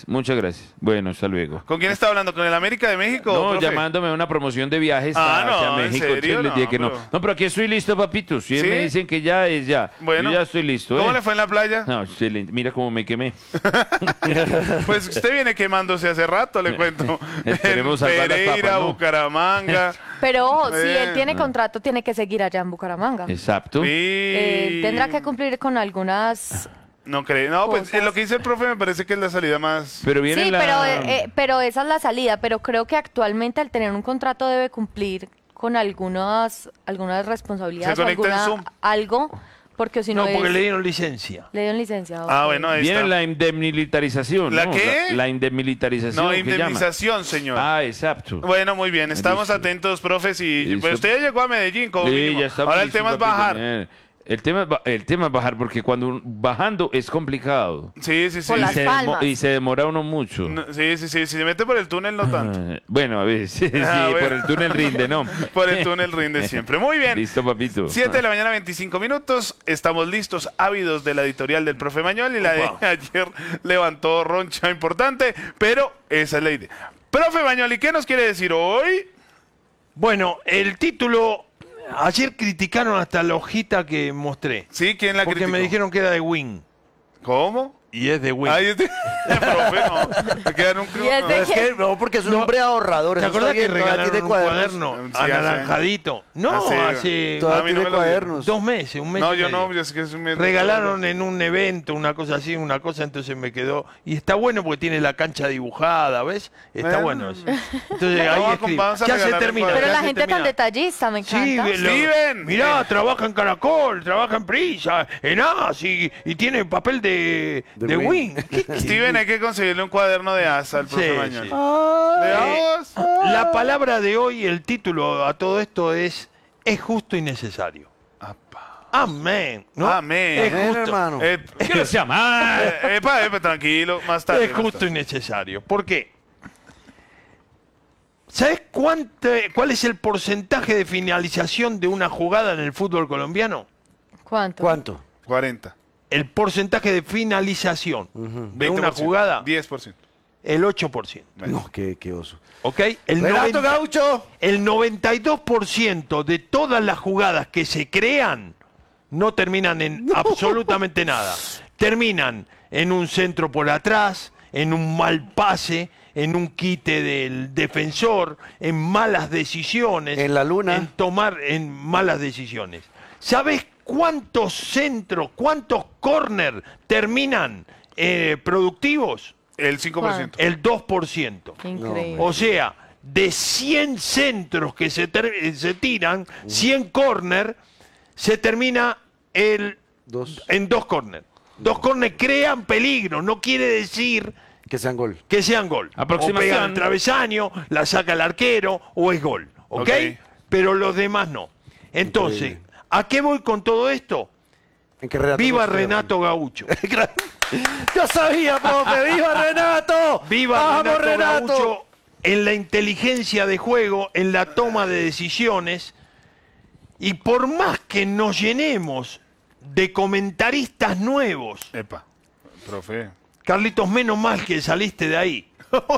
muchas gracias. Bueno, hasta luego. ¿Con quién está hablando? ¿Con el América de México? No, profe? llamándome a una promoción de viajes Ah, hacia no, ¿en México. serio? Entonces les dije que no. pero- No, pero aquí estoy listo, papito. Si ¿Sí? me dicen que ya es ya. Bueno. Yo ya estoy listo. ¿Cómo le fue en la playa? No, excelente. Mira cómo me quemé. Pues usted viene quemándose hace rato, le cuento. Esperemos En salvar las Pereira, papas, ¿no? Bucaramanga. Pero ojo, si él tiene no. contrato, tiene que seguir allá en Bucaramanga. Exacto. Tendrá que cumplir con algunas... No creo. No, pues Cosas. lo que dice el profe me parece que es la salida más... Pero viene Sí, la... pero esa es la salida. Pero creo que actualmente al tener un contrato debe cumplir con algunas responsabilidades Se o conecta en Zoom. algo, porque si no, No, porque es- le dieron licencia. le dieron licencia. Ah, ok. bueno, ahí Viene está. la indemnitarización. ¿La ¿no? qué? La indemnitarización. No, que llama. indemnización, señor. Ah, exacto. Bueno, muy bien. Estamos Listo. atentos, profes. Y Listo. pues usted ya llegó a Medellín, como Sí, mínimo. ya estamos Ahora el listos, tema es papito. bajar. El tema es bajar porque cuando bajando es complicado. Sí, sí, sí. Por las palmas. Y se demora uno mucho. No, sí, sí, sí. Si se mete por el túnel, no tanto. Bueno, a ver, sí, Ah, bueno. por el túnel rinde, ¿no? Por el túnel rinde siempre. Muy bien. Listo, papito. 7 de la mañana, 25 minutos. Estamos listos, ávidos de la editorial del profe Mañol. Y la de ayer levantó roncha importante, pero esa es la idea. Profe Mañol, ¿y qué nos quiere decir hoy? Bueno, el título, ayer criticaron hasta la hojita que mostré. Sí, ¿quién la Porque criticó? me dijeron que era de Win. ¿Cómo? Y es de Win. Ay, profe, no. Me quedan un Y es No, de es que no, porque es un No. hombre ahorrador. ¿Te eso acordás está que bien, todavía regalaron tiene un cuadernos. cuaderno Sí, anaranjadito? No, hace- hace A Todavía mí no tiene me lo dieron. cuadernos. 2 meses, un mes. No, y yo medio. no, es que es un... Regalaron en un evento una cosa así, una cosa, entonces me quedó. Y está bueno porque tiene la cancha dibujada, ¿ves? Está Bueno. bueno eso. Entonces ahí escribe. vamos a Ya se regalar termina. el Pero ya la se gente tan termina. detallista, me Sí, encanta. Steven. Mirá, trabaja en Caracol, trabaja en Prisa, en AS y tiene papel de De Win. Win. Steven, hay que conseguirle un cuaderno de asa al profe Sí, Mañol. sí. Veamos. La palabra de hoy, el título a todo esto es justo y necesario. Amén. ¿no? Amén. Es Amén, justo, hermano. ¿Qué no se llama? Epa, tranquilo, más tarde. es justo y necesario. ¿Por qué? ¿Sabes cuál es el porcentaje de finalización de una jugada en el fútbol colombiano? ¿Cuánto? ¿Cuánto? 40. El porcentaje de finalización de una 20%, jugada, 10%. el 8%. No, qué oso. ¿Ok? El Renato 90 Gaucho. El 92% de todas las jugadas que se crean no terminan en absolutamente nada. Terminan en un centro por atrás, en un mal pase, en un quite del defensor, en malas decisiones. En la luna. En tomar en malas decisiones. ¿Sabes cuántos centros, cuántos córner terminan productivos? El 5%. El 2%. Increíble. O sea, de 100 centros que se tiran, 100 córner, se termina Dos. en 2 córner. 2 córner crean peligro, no quiere decir Que sean gol. que sean gol. Aproximación. O pega al travesaño, la saca el arquero o es gol. ¿Ok? Ok. Pero los demás no. Entonces, Increíble. ¿a qué voy con todo esto? En que Renato ¡Viva no esté, Renato Gaucho! Yo sabía, profe. ¡Viva Renato! ¡Viva ¡Vamos, Renato Gaucho! En la inteligencia de juego, en la toma de decisiones. Y por más que nos llenemos de comentaristas nuevos, Epa, profe. Carlitos, menos mal que saliste de ahí.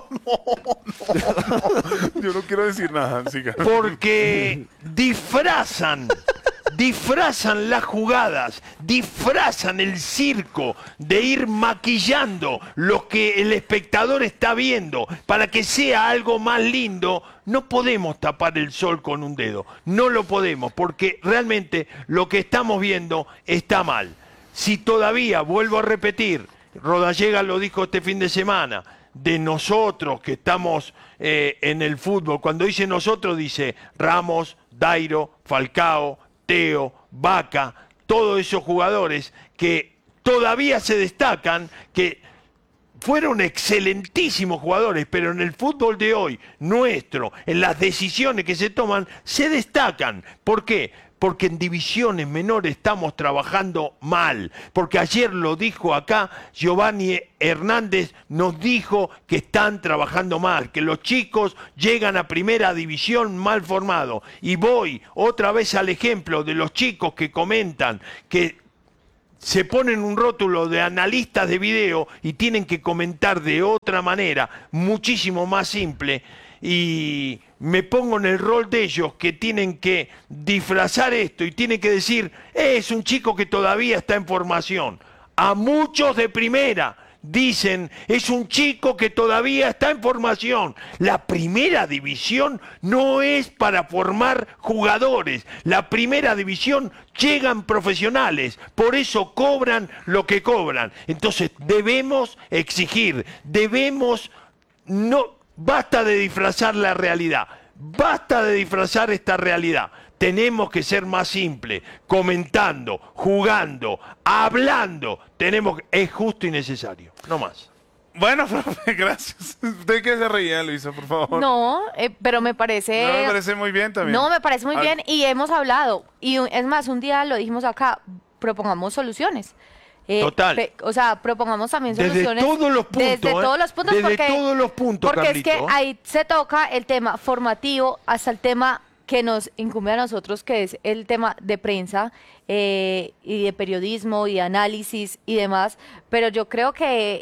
Yo no quiero decir nada, siga. Porque disfrazan las jugadas, disfrazan el circo de ir maquillando lo que el espectador está viendo para que sea algo más lindo. No podemos tapar el sol con un dedo, no lo podemos, porque realmente lo que estamos viendo está mal. Si todavía, vuelvo a repetir, Rodallega lo dijo este fin de semana, de nosotros que estamos en el fútbol, cuando dice nosotros dice Ramos, Dairo, Falcao, Teo, Vaca, todos esos jugadores que todavía se destacan, que fueron excelentísimos jugadores, pero en el fútbol de hoy, nuestro, en las decisiones que se toman, se destacan. ¿Por qué? Porque en divisiones menores estamos trabajando mal. Porque ayer lo dijo acá, Giovanni Hernández nos dijo que están trabajando mal, que los chicos llegan a primera división mal formados. Y voy otra vez al ejemplo de los chicos que comentan que se ponen un rótulo de analistas de video y tienen que comentar de otra manera, muchísimo más simple, y me pongo en el rol de ellos que tienen que disfrazar esto y tienen que decir, es un chico que todavía está en formación. A muchos de primera dicen, es un chico que todavía está en formación. La primera división no es para formar jugadores. La primera división llegan profesionales, por eso cobran lo que cobran. Entonces debemos exigir, basta de disfrazar la realidad, basta de disfrazar esta realidad. Tenemos que ser más simples, comentando, jugando, hablando. Es justo y necesario, no más. Bueno, profe, gracias. ¿Usted qué se reía, Luisa, por favor? No, pero me parece... No, me parece muy bien también. No, me parece muy Ah, bien y hemos hablado. Y es más, un día lo dijimos acá, propongamos soluciones. Total. O sea, propongamos también Desde soluciones. todos los puntos, Desde todos los puntos. Desde porque, todos los puntos, porque es que Carlito. ahí se toca el tema formativo hasta el tema que nos incumbe a nosotros, que es el tema de prensa y de periodismo y análisis y demás. Pero yo creo que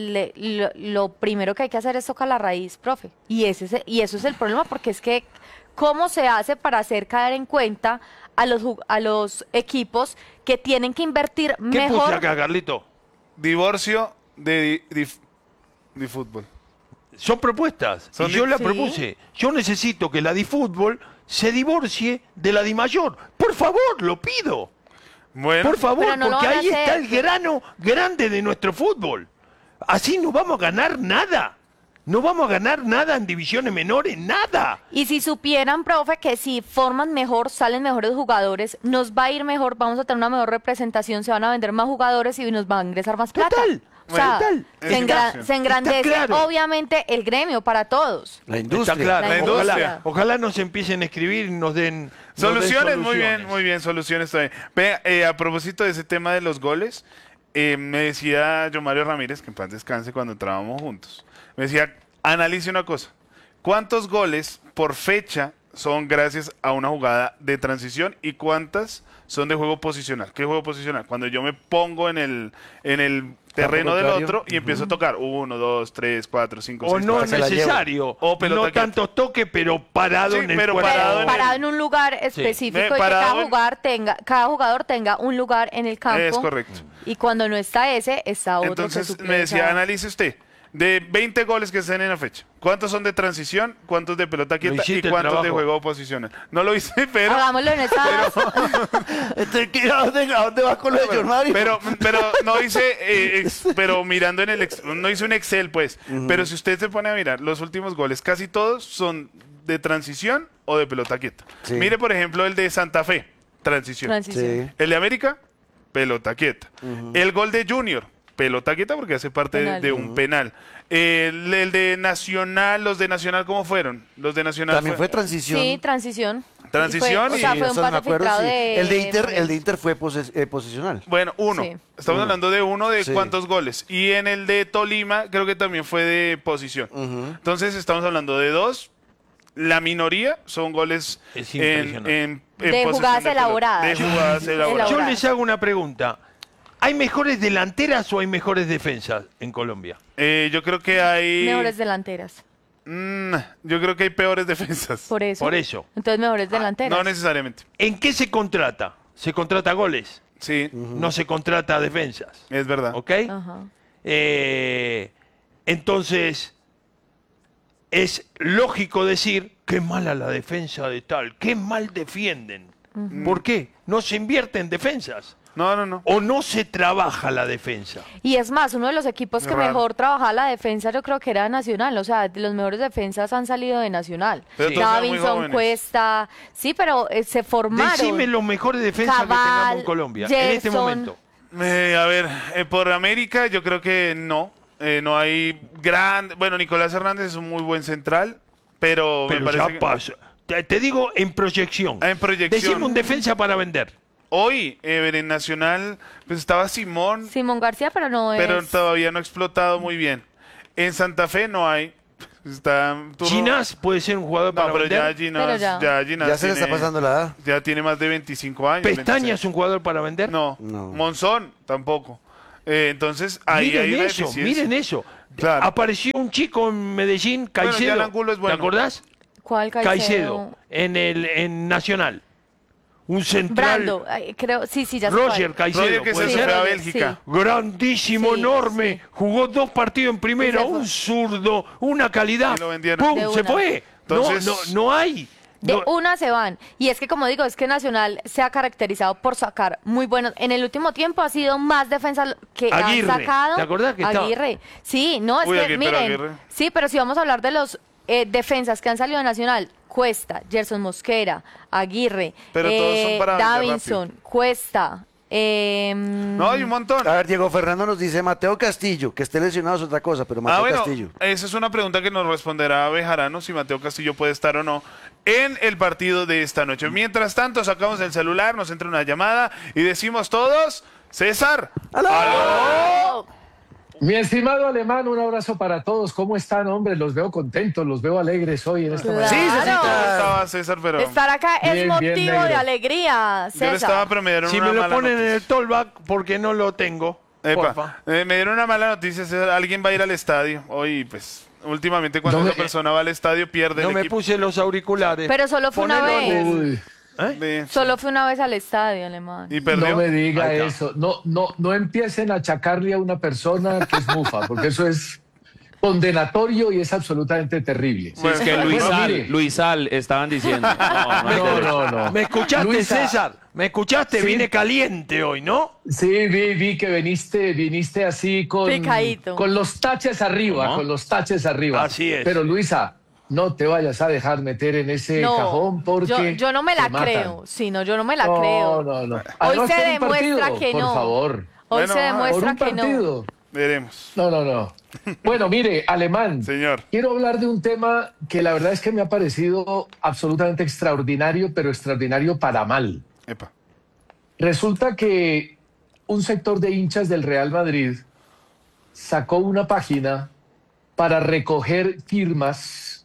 lo primero que hay que hacer es tocar la raíz, profe. Y eso es el problema, porque es que ¿cómo se hace para hacer caer en cuenta a los equipos que tienen que invertir ¿Qué puse mejor? acá, Carlito? Divorcio de fútbol. Son propuestas. Son y yo la sí. propuse. Yo necesito que la DiFútbol se divorcie de la DiMayor. Por favor, lo pido. Bueno, Por favor, Pero no lo porque van a ahí está hacer. el grano grande de nuestro fútbol. Así no vamos a ganar nada. No vamos a ganar nada en divisiones menores, nada. Y si supieran, profe, que si forman mejor, salen mejores jugadores, nos va a ir mejor, vamos a tener una mejor representación, se van a vender más jugadores y nos va a ingresar más plata. Total, O sea, total. se engrandece Está claro. obviamente el gremio para todos. La industria. Está claro. La industria. Ojalá nos empiecen a escribir y nos den soluciones, muy bien, soluciones también. Ve, a propósito de ese tema de los goles, me decía yo Mario Ramírez, que en paz descanse, cuando entrábamos juntos, me decía, analice una cosa, ¿cuántos goles por fecha son gracias a una jugada de transición y cuántas son de juego posicional? ¿Qué juego posicional? Cuando yo me pongo en el terreno del contrario. otro y empiezo a tocar 1, 2, 3, 4, 5, O 6, no es se la necesario. O pelota no quieta. tantos toques, pero parado Sí, en el pero cuerpo. parado En un lugar específico y que parado en- cada jugador tenga un lugar en el campo. Es correcto. Y cuando no está ese, está otro que Entonces suple, me o decía, sea, analice usted, de 20 goles que estén en la fecha, ¿cuántos son de transición? ¿Cuántos de pelota quieta? hiciste ¿Y el cuántos de trabajo. juego posicional? No lo hice, pero... hagámoslo en esa... ¿A dónde vas con lo de John Mario? Pero no hice, pero mirando en no hice un Excel, pues. Pero si usted se pone a mirar, los últimos goles, casi todos son de transición o de pelota quieta. Sí. Mire, por ejemplo, el de Santa Fe, transición. Transición. Sí. El de América, pelota quieta. El gol de Junior, pelota quieta porque hace parte Penal. de un penal. El de Nacional, los de Nacional, ¿cómo fueron? Los de Nacional También fue transición. Sí, transición. Transición O sea, y- fue un Eso me pase acuerdo, filtrado sí. de... El de Inter fue posicional. Bueno, uno. Sí. Estamos Uno. hablando de uno de Sí. cuántos goles. Y en el de Tolima creo que también fue de posición. Entonces estamos hablando de dos. La minoría son goles Es en impresionante. De posesión jugadas de pelota. elaboradas. De jugadas elaboradas. Yo les hago una pregunta. ¿Hay mejores delanteras o hay mejores defensas en Colombia? Yo creo que hay... Mejores delanteras. Yo creo que hay peores defensas. Por eso. Por eso. Entonces, mejores delanteras. No necesariamente. ¿En qué se contrata? Se contrata goles, Sí, no se contrata defensas. es verdad. ¿Ok? Ajá. Entonces, es lógico decir, qué mala la defensa de tal, qué mal defienden. ¿Por qué? No se invierte en defensas. No. O no se trabaja la defensa. Y es más, uno de los equipos que Raro. mejor trabajaba la defensa, yo creo que era Nacional. O sea, los mejores defensas han salido de Nacional. Pero todos eran muy Davinson, jóvenes. Cuesta. Sí, pero se formaron. Decime los mejores defensas que Cabal, tengamos en Colombia en este Gerson. momento. A ver, por América yo creo que no. No hay gran... Bueno, Nicolás Hernández es un muy buen central, pero, me Pero parece ya que... pasa. Te digo en proyección. En proyección. Decime un defensa para vender. Hoy, en Nacional, pues estaba Simón, Simón García, pero no pero es... todavía no ha explotado muy bien. En Santa Fe no hay. Tú Ginás puede ser un jugador no, para pero ya vender. Ginás, Pero ya. ya Ginás Ya se le está tiene- pasando la edad. Ya tiene más de 25 años. Pestaña 26. es un jugador para vender. No. No. Monzón tampoco. Entonces, ahí hay Miren una eso, deficiencia. miren eso. Claro. Apareció un chico en Medellín, Bueno, Caicedo. ya el Angulo es bueno. ¿Te acordás? ¿Cuál Caicedo, en Nacional. Un central. Brando, creo, sí, ya sé Roger cuál. Caicedo. Roger que puede se Sí, fue ser. a Roger, Bélgica. Grandísimo, Sí, enorme. sí. Jugó 2 partidos en primera, Sí, se fue. un zurdo, una calidad. Y lo vendieron. ¡Pum! De Se una. fue. Entonces- No hay. De No- una se van. Y es que, como digo, es que Nacional se ha caracterizado por sacar muy buenos. En el último tiempo ha sido más defensa que Aguirre, han sacado. ¿te acordás que estaba? Aguirre. Sí, no, es Uy, que, pero miren. Aguirre. Sí, pero si vamos a hablar de los defensas que han salido de Nacional, Cuesta, Gerson Mosquera, Aguirre, Pero todos son para vender Davinson, Cuesta. No, hay un montón. A ver, Diego Fernando nos dice Mateo Castillo, que esté lesionado es otra cosa, pero Mateo Bueno, Castillo. esa es una pregunta que nos responderá Bejarano si Mateo Castillo puede estar o no en el partido de esta noche. Mientras tanto, sacamos el celular, nos entra una llamada y decimos todos, César. ¡Aló! Mi estimado Alemán, un abrazo para todos. ¿Cómo están, hombre? Los veo contentos, los veo alegres hoy en esta Claro. mañana. Sí, ¿Cómo Cecita. estaba César? Pero Estar acá es Bien, bien, motivo de negro. alegría, yo le César. estaba promediando Si una me lo mala ponen en noticia. el tollback, porque no lo tengo. Epa, Porfa. me dieron una mala noticia, César. Alguien va a ir al estadio hoy, pues, últimamente cuando No una me- persona va al estadio pierde No el me equipo. puse los auriculares. Pero solo fue una Ponelo en vez. el- Uy, ¿Eh? De- Solo fue una vez al estadio, alemán. y perdió. no me diga Ahí está. eso. No empiecen a achacarle a una persona que es mufa, porque eso es condenatorio y es absolutamente terrible. Bueno, Es que Luis Bueno, Sal, mire. Luis Sal estaban diciendo. No. ¿Me escuchaste, Luisa, César? ¿Me escuchaste? Sí. Vine caliente hoy, ¿no? Sí, vi que viniste así Picadito. con los taches arriba, ¿No? con los taches arriba. Así es. Pero Luisa, no te vayas a dejar meter en ese cajón porque yo no me la te matan. creo. Sí, no, yo no me la No, creo. no. Hoy Además, se por un demuestra partido, que no. Por favor. Hoy Bueno, se ah, Por demuestra un que no. partido. Veremos. No. Bueno, mire, Alemán. Señor. Quiero hablar de un tema que la verdad es que me ha parecido absolutamente extraordinario, pero extraordinario para mal. Epa. Resulta que un sector de hinchas del Real Madrid sacó una página para recoger firmas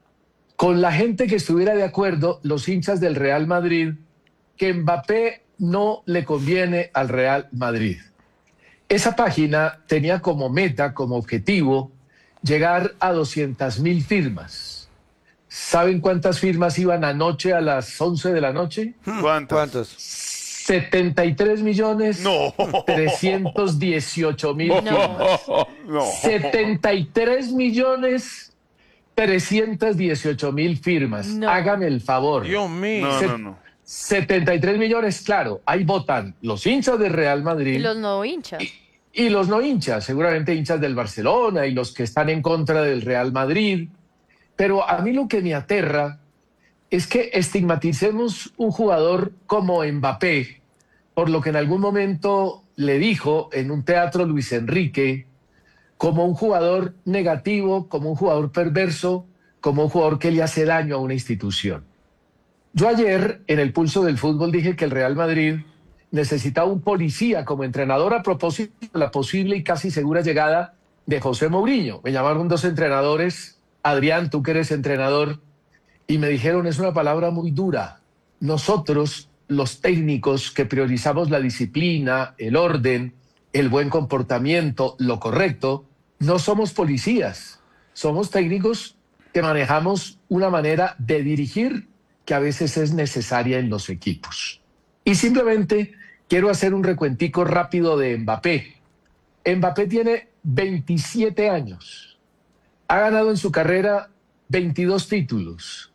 con la gente que estuviera de acuerdo, los hinchas del Real Madrid, que Mbappé no le conviene al Real Madrid. Esa página tenía como meta, como objetivo, llegar a 200.000 firmas. ¿Saben cuántas firmas iban anoche a las 11 de la noche? ¿Cuántas? ¿Cuántos? 73 millones No. 318 mil No. firmas. No. 73 millones 318 mil firmas. No. Hágame el favor. Dios mío. No. 73 millones, claro. Ahí votan los hinchas del Real Madrid Y los no hinchas. y los no hinchas, seguramente hinchas del Barcelona y los que están en contra del Real Madrid. Pero a mí lo que me aterra es que estigmaticemos un jugador como Mbappé, por lo que en algún momento le dijo en un teatro Luis Enrique, como un jugador negativo, como un jugador perverso, como un jugador que le hace daño a una institución. Yo ayer en el Pulso del Fútbol dije que el Real Madrid necesitaba un policía como entrenador a propósito de la posible y casi segura llegada de José Mourinho. Me llamaron dos entrenadores, Adrián, tú que eres entrenador, y me dijeron, es una palabra muy dura. Nosotros, los técnicos que priorizamos la disciplina, el orden, el buen comportamiento, lo correcto, no somos policías, somos técnicos que manejamos una manera de dirigir que a veces es necesaria en los equipos. Y simplemente quiero hacer un recuentico rápido de Mbappé. Mbappé tiene 27 años. Ha ganado en su carrera 22 títulos,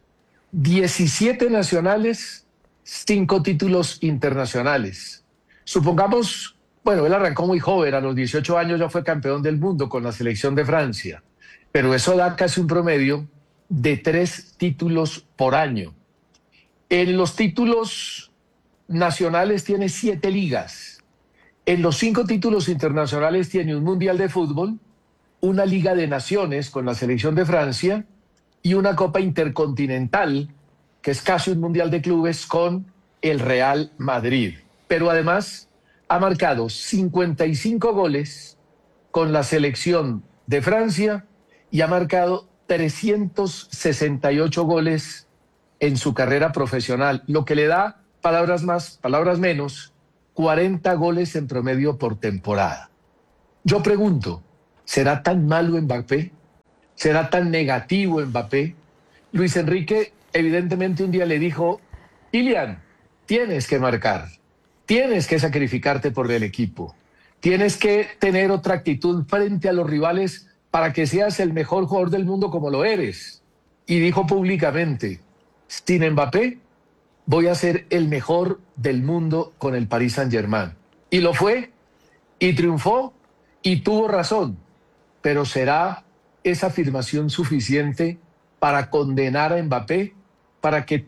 17 nacionales, 5 títulos internacionales. Supongamos, bueno, él arrancó muy joven, a los 18 años ya fue campeón del mundo con la selección de Francia, pero eso da casi un promedio de 3 títulos por año. En los títulos nacionales tiene 7 ligas. En los 5 títulos internacionales tiene un Mundial de Fútbol, una Liga de Naciones con la selección de Francia y una Copa Intercontinental, que es casi un Mundial de Clubes con el Real Madrid. Pero además ha marcado 55 goles con la selección de Francia y ha marcado 368 goles en su carrera profesional, lo que le da, palabras más, palabras menos, 40 goles en promedio por temporada. Yo pregunto, ¿será tan malo Mbappé? ¿Será tan negativo Mbappé? Luis Enrique evidentemente un día le dijo, Kylian, tienes que marcar, tienes que sacrificarte por el equipo, tienes que tener otra actitud frente a los rivales para que seas el mejor jugador del mundo como lo eres. Y dijo públicamente, sin Mbappé voy a ser el mejor del mundo con el Paris Saint-Germain. Y lo fue, y triunfó, y tuvo razón. Pero ¿será esa afirmación suficiente para condenar a Mbappé? Para que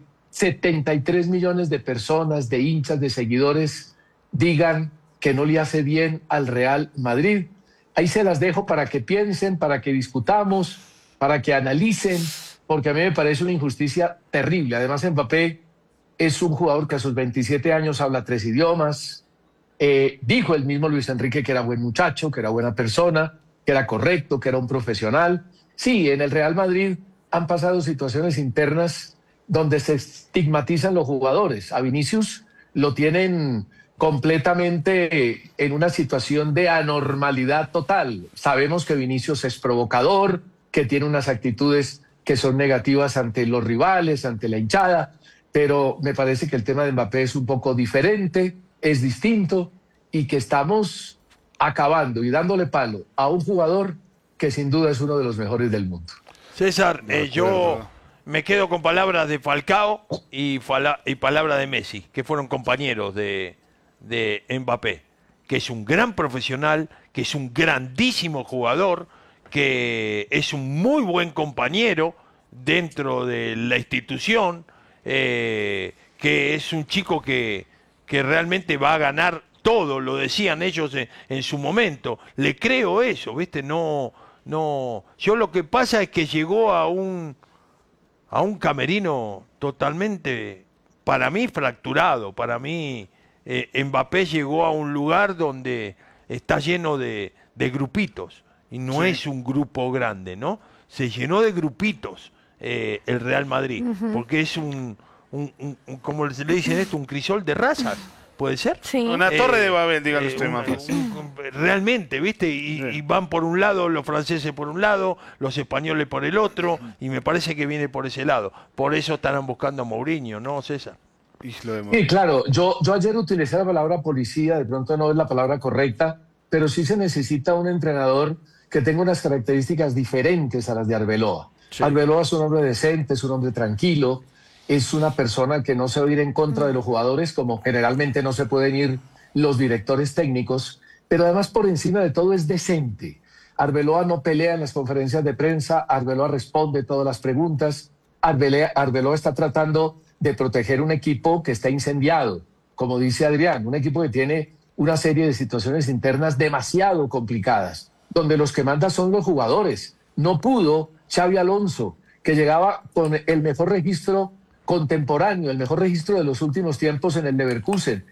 73 millones de personas, de hinchas, de seguidores, digan que no le hace bien al Real Madrid. Ahí se las dejo para que piensen, para que discutamos, para que analicen, porque a mí me parece una injusticia terrible. Además, Mbappé es un jugador que a sus 27 años habla 3 idiomas. Dijo el mismo Luis Enrique que era buen muchacho, que era buena persona, que era correcto, que era un profesional. Sí, en el Real Madrid han pasado situaciones internas donde se estigmatizan los jugadores. A Vinicius lo tienen completamente en una situación de anormalidad total. Sabemos que Vinicius es provocador, que tiene unas actitudes que son negativas ante los rivales, ante la hinchada, pero me parece que el tema de Mbappé es un poco diferente, es distinto, y que estamos acabando y dándole palo a un jugador que sin duda es uno de los mejores del mundo. César, yo me quedo con palabras de Falcao y palabras de Messi, que fueron compañeros de Mbappé, que es un gran profesional, que es un grandísimo jugador, que es un muy buen compañero dentro de la institución, que es un chico que realmente va a ganar todo, lo decían ellos en su momento. Le creo eso, ¿viste? No, yo lo que pasa es que llegó a un camerino totalmente, para mí, fracturado. Para mí, Mbappé llegó a un lugar donde está lleno de grupitos, y no es un grupo grande, ¿no? Se llenó de grupitos el Real Madrid, porque es como se le dicen esto, un crisol de razas. ¿Puede ser? Sí. Una torre de Babel, dígalo usted, más. Realmente, ¿viste? Y van por un lado los franceses por un lado, los españoles por el otro, y me parece que viene por ese lado. Por eso estarán buscando a Mourinho, ¿no, César? Sí, claro. Yo ayer utilicé la palabra policía, de pronto no es la palabra correcta, pero sí se necesita un entrenador que tenga unas características diferentes a las de Arbeloa. Sí. Arbeloa es un hombre decente, es un hombre tranquilo, es una persona que no se va a ir en contra de los jugadores, como generalmente no se pueden ir los directores técnicos, pero además por encima de todo es decente. Arbeloa no pelea en las conferencias de prensa, Arbeloa responde todas las preguntas, Arbeloa está tratando de proteger un equipo que está incendiado, como dice Adrián, un equipo que tiene una serie de situaciones internas demasiado complicadas, donde los que mandan son los jugadores. No pudo Xabi Alonso, que llegaba con el mejor registro contemporáneo, el mejor registro de los últimos tiempos en el Leverkusen,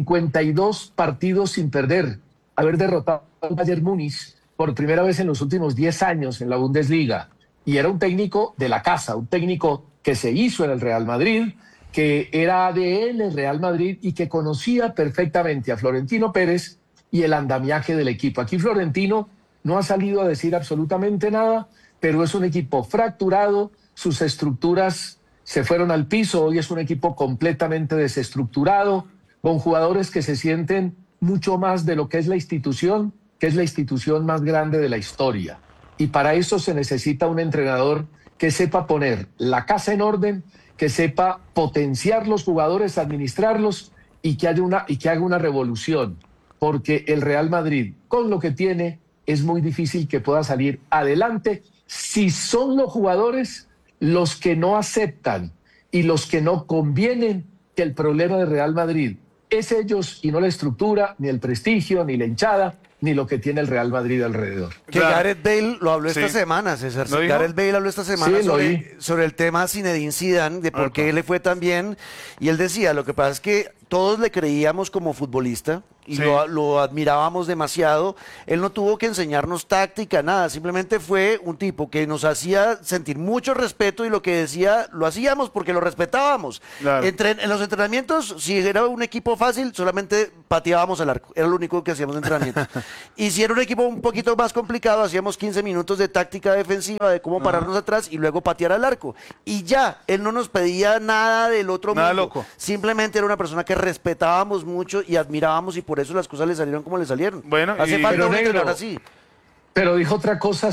52 partidos sin perder, haber derrotado al Bayern Múnich por primera vez en los últimos 10 años en la Bundesliga, y era un técnico de la casa, un técnico que se hizo en el Real Madrid, que era ADN el Real Madrid y que conocía perfectamente a Florentino Pérez y el andamiaje del equipo. Aquí Florentino no ha salido a decir absolutamente nada, pero es un equipo fracturado, sus estructuras se fueron al piso, hoy es un equipo completamente desestructurado, con jugadores que se sienten mucho más de lo que es la institución, que es la institución más grande de la historia. Y para eso se necesita un entrenador que sepa poner la casa en orden, que sepa potenciar los jugadores, administrarlos y que haga una revolución. Porque el Real Madrid, con lo que tiene, es muy difícil que pueda salir adelante si son los jugadores los que no aceptan y los que no convienen que el problema del Real Madrid es ellos y no la estructura, ni el prestigio, ni la hinchada, ni lo que tiene el Real Madrid alrededor. Que Gareth Bale lo habló esta semana, César. Gareth Bale habló esta semana sobre el tema Zinedine Zidane, de por qué le fue tan bien. Y él decía, lo que pasa es que todos le creíamos como futbolista, y Sí. lo admirábamos demasiado. Él no tuvo que enseñarnos táctica, nada, simplemente fue un tipo que nos hacía sentir mucho respeto y lo que decía lo hacíamos porque lo respetábamos. Claro. En los entrenamientos, si era un equipo fácil, solamente pateábamos al arco, era lo único que hacíamos en entrenamientos. Y si era un equipo un poquito más complicado, hacíamos 15 minutos de táctica defensiva, de cómo pararnos atrás y luego patear al arco. Y ya, él no nos pedía nada del otro Nada mundo. loco. Simplemente era una persona que respetábamos mucho y admirábamos y por eso las cosas le salieron como le salieron. Bueno, hace y- falta Pero, un negro, entrenador así. Pero dijo otra cosa,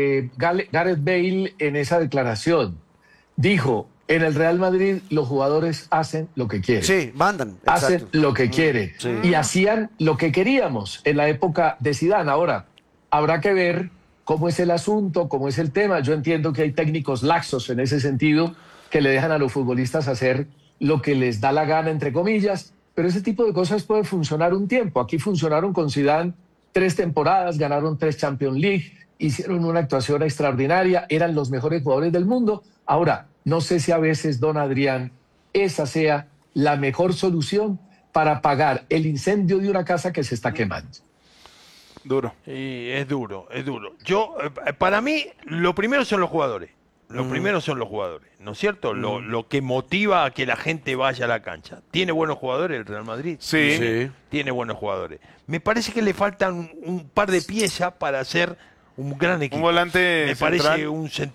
Gareth Bale en esa declaración. Dijo, en el Real Madrid los jugadores hacen lo que quieren. Sí, mandan. Hacen Exacto. lo que quieren. Sí. Y hacían lo que queríamos en la época de Zidane. Ahora, habrá que ver cómo es el asunto, cómo es el tema. Yo entiendo que hay técnicos laxos en ese sentido que le dejan a los futbolistas hacer lo que les da la gana, entre comillas, pero ese tipo de cosas puede funcionar un tiempo. Aquí funcionaron con Zidane 3 temporadas, ganaron 3 Champions League, hicieron una actuación extraordinaria, eran los mejores jugadores del mundo. Ahora, no sé si a veces, don Adrián, esa sea la mejor solución para apagar el incendio de una casa que se está quemando. Duro. Y es duro, es duro. Para mí, lo primero son los jugadores. Lo primero son los jugadores, ¿no es cierto? Lo que motiva a que la gente vaya a la cancha. ¿Tiene buenos jugadores el Real Madrid? Sí. Tiene buenos jugadores. Me parece que le faltan un par de piezas para hacer un gran equipo. Un volante Me central. parece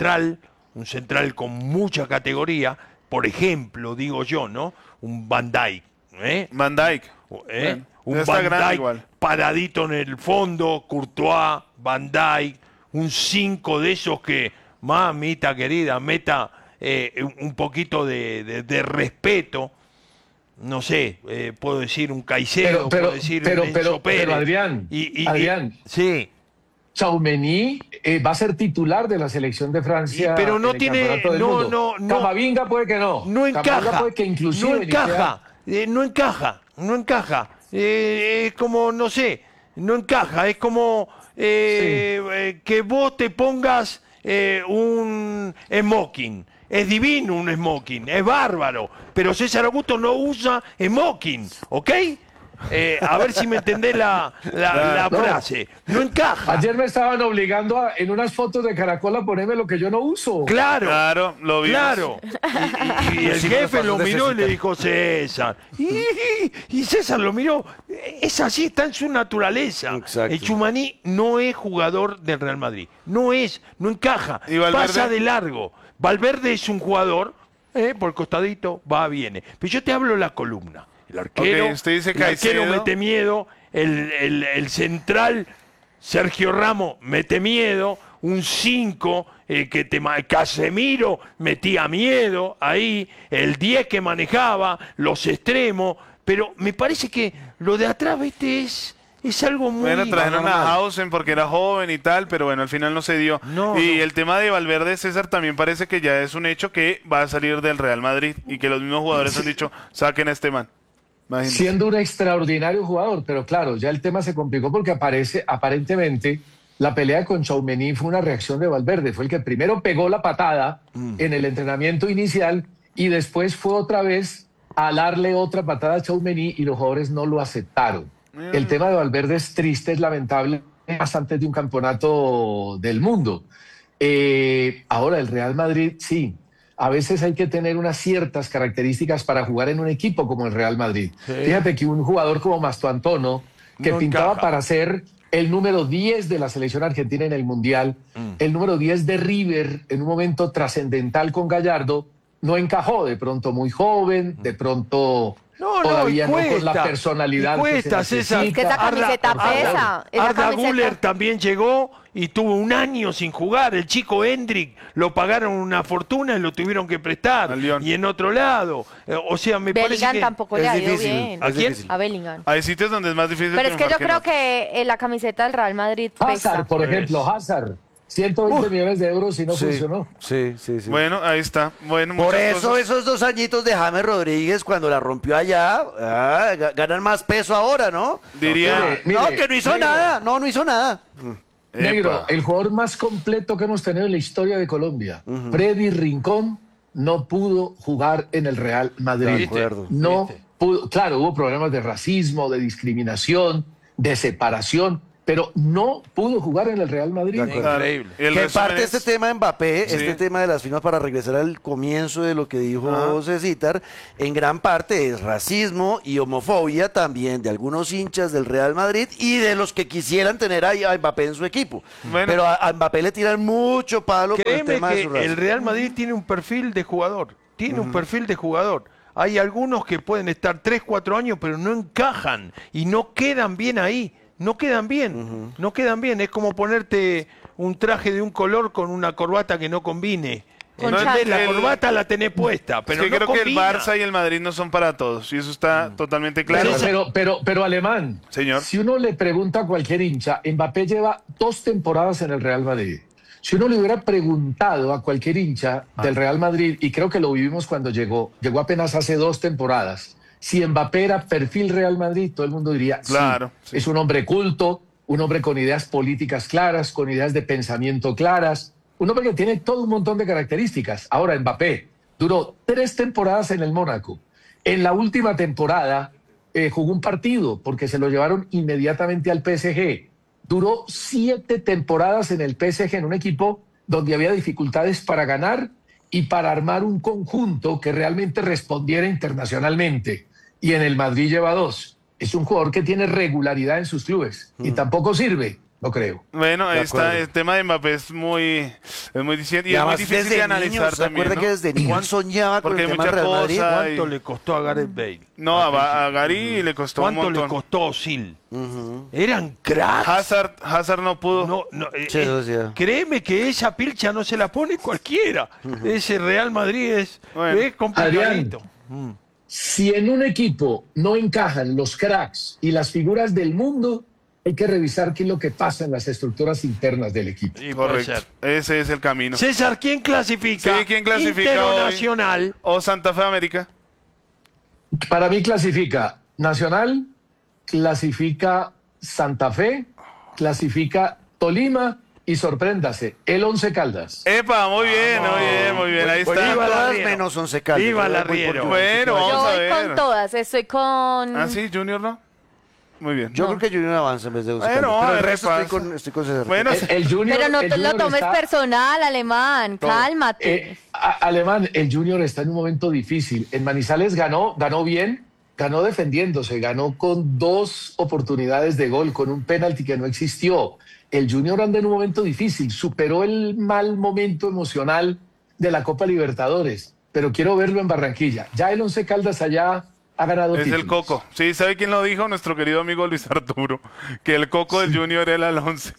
un central con mucha categoría. Por ejemplo, digo yo, ¿no? Un Van Dijk, ¿eh? Van Dijk. ¿Eh? Un ya está Van grande Dijk igual. paradito en el fondo, Courtois, Van Dijk, un 5 de esos que, mamita querida, meta un poquito de respeto. No sé, puedo decir un Caicedo, puedo decir un Enzo Pérez. Adrián, Adrián, sí. Tchouaméni va a ser titular de la selección de Francia. Pero no en el tiene- Campeonato del no, Mundo. no. Camavinga puede que no. No Camavinga encaja, puede que inclusive no ni sea- encaja. Es como, no sé, no encaja. Es como que vos te pongas un smoking. Es divino un smoking, es bárbaro. Pero César Augusto no usa smoking, ¿ok? A ver si me entendés la No. frase. No encaja. Ayer me estaban obligando en unas fotos de Caracol a ponerme lo que yo no uso. Claro. Claro, lo vimos. Claro. Y el Sí, jefe los lo pasos miró y le necesitan. dijo César. Y César lo miró. Es así, está en su naturaleza. Exacto. El Tchouaméni no es jugador del Real Madrid. No encaja. ¿Y Valverde? Pasa de largo. Valverde es un jugador, por el costadito, va, viene. Pero yo te hablo de la columna. El arquero, Ok, usted dice el arquero Caicedo. mete miedo, el central Sergio Ramos mete miedo, un 5 Casemiro metía miedo ahí, el 10 que manejaba, los extremos, pero me parece que lo de atrás, viste, es algo muy Bueno, trajeron a normal. Hausen porque era joven y tal, pero bueno, al final no se dio. No, y no. el tema de Valverde, César, también parece que ya es un hecho que va a salir del Real Madrid y que los mismos jugadores han dicho, saquen a este man. Imagínate. Siendo un extraordinario jugador, pero claro, ya el tema se complicó porque aparentemente la pelea con Tchouaméni fue una reacción de Valverde, fue el que primero pegó la patada en el entrenamiento inicial y después fue otra vez a darle otra patada a Tchouaméni y los jugadores no lo aceptaron. El tema de Valverde es triste, es lamentable, más antes de un campeonato del mundo. Ahora, el Real Madrid, sí, a veces hay que tener unas ciertas características para jugar en un equipo como el Real Madrid. Fíjate que un jugador como Mastoantono, que No pintaba encaja. para ser el número 10 de la selección argentina en el Mundial, el número 10 de River en un momento trascendental con Gallardo, no encajó, de pronto muy joven, de pronto todavía y no con cuesta, la personalidad y cuesta, que se César. necesita. Es que esa camiseta pesa, esa Arda camiseta. Güler también llegó y tuvo un año sin jugar. El chico Hendrik lo pagaron una fortuna y lo tuvieron que prestar. Al Lyon. Y en otro lado. O sea, me parece Bellingham que... tampoco es le ha ido difícil. bien. ¿A Es quién? difícil. A Bellingham. Hay sitios donde es más difícil Pero es que yo triunfar creo en que la camiseta del Real Madrid pesa. Hazard, por ejemplo, Hazard, 120 millones de euros y no Sí, funcionó. sí. Bueno, ahí está. Bueno, Por muchas eso cosas. esos 2 añitos de James Rodríguez cuando la rompió allá, ganan más peso ahora, ¿no? Diría... Mire, No, que no hizo negro. nada, no hizo nada. Negro, el jugador más completo que hemos tenido en la historia de Colombia, Freddy Rincón, no pudo jugar en el Real Madrid. De acuerdo. No claro, hubo problemas de racismo, de discriminación, de separación, pero no pudo jugar en el Real Madrid. Increíble. El Que resumen parte de es- este tema de Mbappé, Sí. este tema de las firmas para regresar al comienzo de lo que dijo Cecitar, en gran parte es racismo y homofobia también de algunos hinchas del Real Madrid y de los que quisieran tener ahí a Mbappé en su equipo. Bueno. Pero a Mbappé le tiran mucho palo por el Créeme tema de que su raza. el Real Madrid tiene un perfil de jugador. Tiene un perfil de jugador. Hay algunos que pueden estar 3, 4 años, pero no encajan y no quedan bien ahí. No quedan bien. No quedan bien. Es como ponerte un traje de un color con una corbata que no combine. Con ¿Entendés? chándal. La corbata la tenés puesta, Es pero que no creo que el combina. Barça y el Madrid no son para todos, y eso está totalmente claro. Pero Alemán, Señor. si uno le pregunta a cualquier hincha, Mbappé lleva 2 temporadas en el Real Madrid. Si uno le hubiera preguntado a cualquier hincha del Real Madrid, y creo que lo vivimos cuando llegó apenas hace 2 temporadas, si Mbappé era perfil Real Madrid, todo el mundo diría, sí, Claro, sí. es un hombre culto, un hombre con ideas políticas claras, con ideas de pensamiento claras, un hombre que tiene todo un montón de características. Ahora, Mbappé duró 3 temporadas en el Mónaco. En la última temporada jugó un partido porque se lo llevaron inmediatamente al PSG. Duró 7 temporadas en el PSG, en un equipo donde había dificultades para ganar y para armar un conjunto que realmente respondiera internacionalmente. Y en el Madrid lleva 2. Es un jugador que tiene regularidad en sus clubes y tampoco sirve, no creo. Bueno, De está, acuerdo. el tema de Mbappé es muy diciendo, y Y es muy además difícil desde de analizar niños, ¿se también, acuerda ¿no? que desde niño soñaba con Porque el hay tema del mucha Real Madrid? cosa. ¿Cuánto le costó a Gareth Bale? No, a Gary le costó un ¿Cuánto montón. le costó a Özil? Eran cracks. Hazard no pudo. No, no, Sí, eso sí. créeme que esa pilcha no se la pone cualquiera. Ese Real Madrid es Bueno. complicadito. Si en un equipo no encajan los cracks y las figuras del mundo, hay que revisar qué es lo que pasa en las estructuras internas del equipo. Y puede Correcto. ser. Ese es el camino. César, ¿quién clasifica? Sí, ¿quién clasifica hoy? Internacional. O Santa Fe América. Para mí clasifica Nacional, clasifica Santa Fe, clasifica Tolima y sorpréndase, el Once Caldas. Epa, muy bien, muy bien, muy bien. Ahí está. Viva la Todas Arriero. menos 11 Caldas. Viva Yo la voy por Arriero. Junior. Bueno, Yo vamos a voy ver. con todas, estoy con... Ah, sí, Junior, ¿no? Muy bien. Yo creo que Junior avanza en vez de 11 Bueno, Caldas. a Pero el ver, resto pasa. estoy con César. Bueno, El Junior, Pero no el te lo Junior tomes está- personal, Alemán, cálmate. Alemán, el Junior está en un momento difícil. En Manizales ganó bien, ganó defendiéndose, ganó con 2 oportunidades de gol, con un penalti que no existió. El Junior anda en un momento difícil, superó el mal momento emocional de la Copa Libertadores, pero quiero verlo en Barranquilla. Ya el Once Caldas allá ha ganado es el títulos. Coco. Sí, ¿sabe quién lo dijo? Nuestro querido amigo Luis Arturo. Que el Coco del Junior era el 11.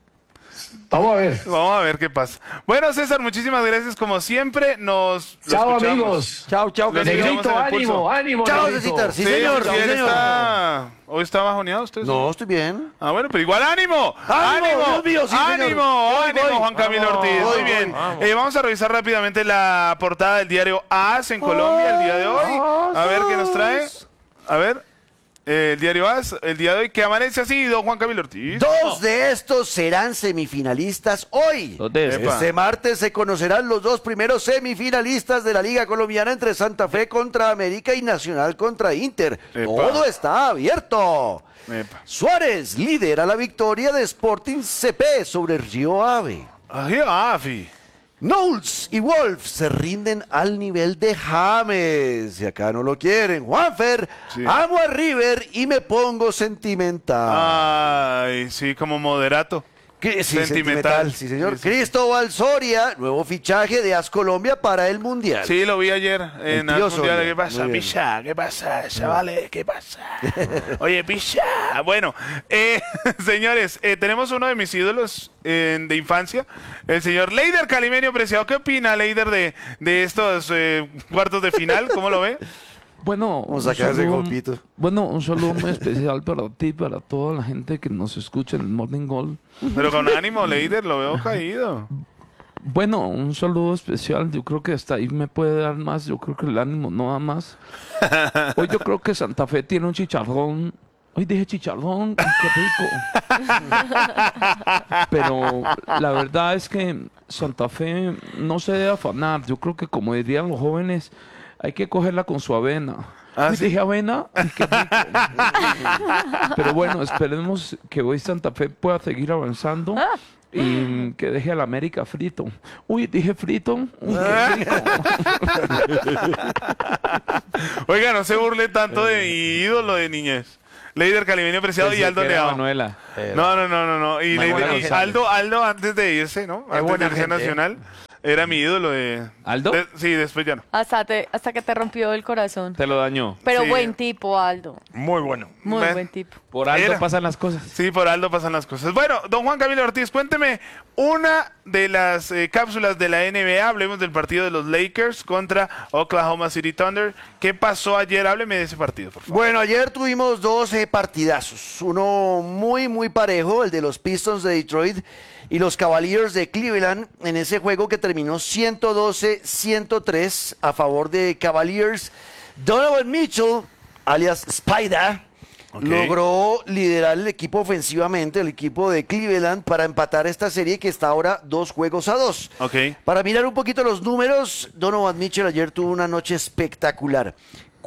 Vamos a ver. Vamos a ver qué pasa. Bueno, César, muchísimas gracias como siempre. Nos lo Chao, escuchamos. amigos. Chao, chao. Los Que sigamos Negrito, en el pulso. ánimo, ánimo. Chao, Negrito. Cecitar. Sí, Sí, señor. sí, Sí, él señor. está... ¿Hoy está bajoneado usted? No, estoy bien. Ah, bueno, pero igual ánimo. ¡Ánimo! Dios mío, sí, señor. ánimo, Voy, ánimo, voy. Juan Camilo Vamos, Ortiz. voy, Muy bien. vamos. Vamos a revisar rápidamente la portada del diario AS en Colombia el día de hoy. A ver qué nos trae. A ver. El diario AS, el día de hoy, que amanece así, don Juan Camilo Ortiz. 2 de estos serán semifinalistas hoy. ¿Dónde es? Epa. Este martes se conocerán los 2 primeros semifinalistas de la Liga Colombiana entre Santa Fe contra América y Nacional contra Inter. Epa. Todo está abierto. Epa. Suárez lidera la victoria de Sporting CP sobre Río Ave. Ay, Afi. Knowles y Wolf se rinden al nivel de James. Y acá no lo quieren. Juanfer, Sí. amo a River y me pongo sentimental. Ay, sí, como moderato. Sí, Sentimental. sentimental, sí, señor. Sí, sí. Cristóbal Soria, nuevo fichaje de AS Colombia para el Mundial. Sí, lo vi ayer en el tío Mundial. Soria. ¿Qué pasa, Muy bien. picha? ¿Qué pasa, chavales? ¿Qué pasa? Oye, picha. Bueno, señores, tenemos uno de mis ídolos de infancia, el señor Leider Calimenio Preciado. ¿Qué opina, Leider, de estos cuartos de final? ¿Cómo lo ve? Bueno, Vamos a sacar ese copito. Bueno, un saludo muy especial para ti, para toda la gente que nos escucha en el Morning Gold. Pero con ánimo, Leider, lo veo caído. Bueno, un saludo especial. Yo creo que hasta ahí me puede dar más. Yo creo que el ánimo no da más. Hoy yo creo que Santa Fe tiene un chicharrón. Hoy dije chicharrón, qué rico. Pero la verdad es que Santa Fe no se debe afanar. Yo creo que, como dirían los jóvenes, hay que cogerla con su avena. Ah, Uy, ¿sí? dije avena. Y qué rico. Pero bueno, esperemos que hoy Santa Fe pueda seguir avanzando. Y que deje al América frito. Uy, dije frito. Uy, qué rico. Oiga, no se burle tanto de mi ídolo de niñez. Leider Calimeño Preciado y Pensé Aldo que era Leao. Manuela. No. Y, Manuela Leider- y González. Aldo antes de irse, ¿no? Antes de buena irse a gente, Nacional. Era mi ídolo de... ¿Aldo? Sí, después ya no. Hasta que te rompió el corazón. Te lo dañó. Pero Sí. buen tipo, Aldo. Muy bueno. Muy Ven. buen tipo. Por algo Era. pasan las cosas. Sí, por Aldo pasan las cosas. Bueno, don Juan Camilo Ortiz, cuénteme una de las cápsulas de la NBA. Hablemos del partido de los Lakers contra Oklahoma City Thunder. ¿Qué pasó ayer? Hábleme de ese partido, por favor. Bueno, ayer tuvimos 12 partidazos. Uno muy parejo, el de los Pistons de Detroit y los Cavaliers de Cleveland, en ese juego que terminó 112-103 a favor de Cavaliers. Donovan Mitchell, alias Spider, Ok. logró liderar el equipo ofensivamente, el equipo de Cleveland, para empatar esta serie que está ahora 2-2. Ok. Para mirar un poquito los números, Donovan Mitchell ayer tuvo una noche espectacular.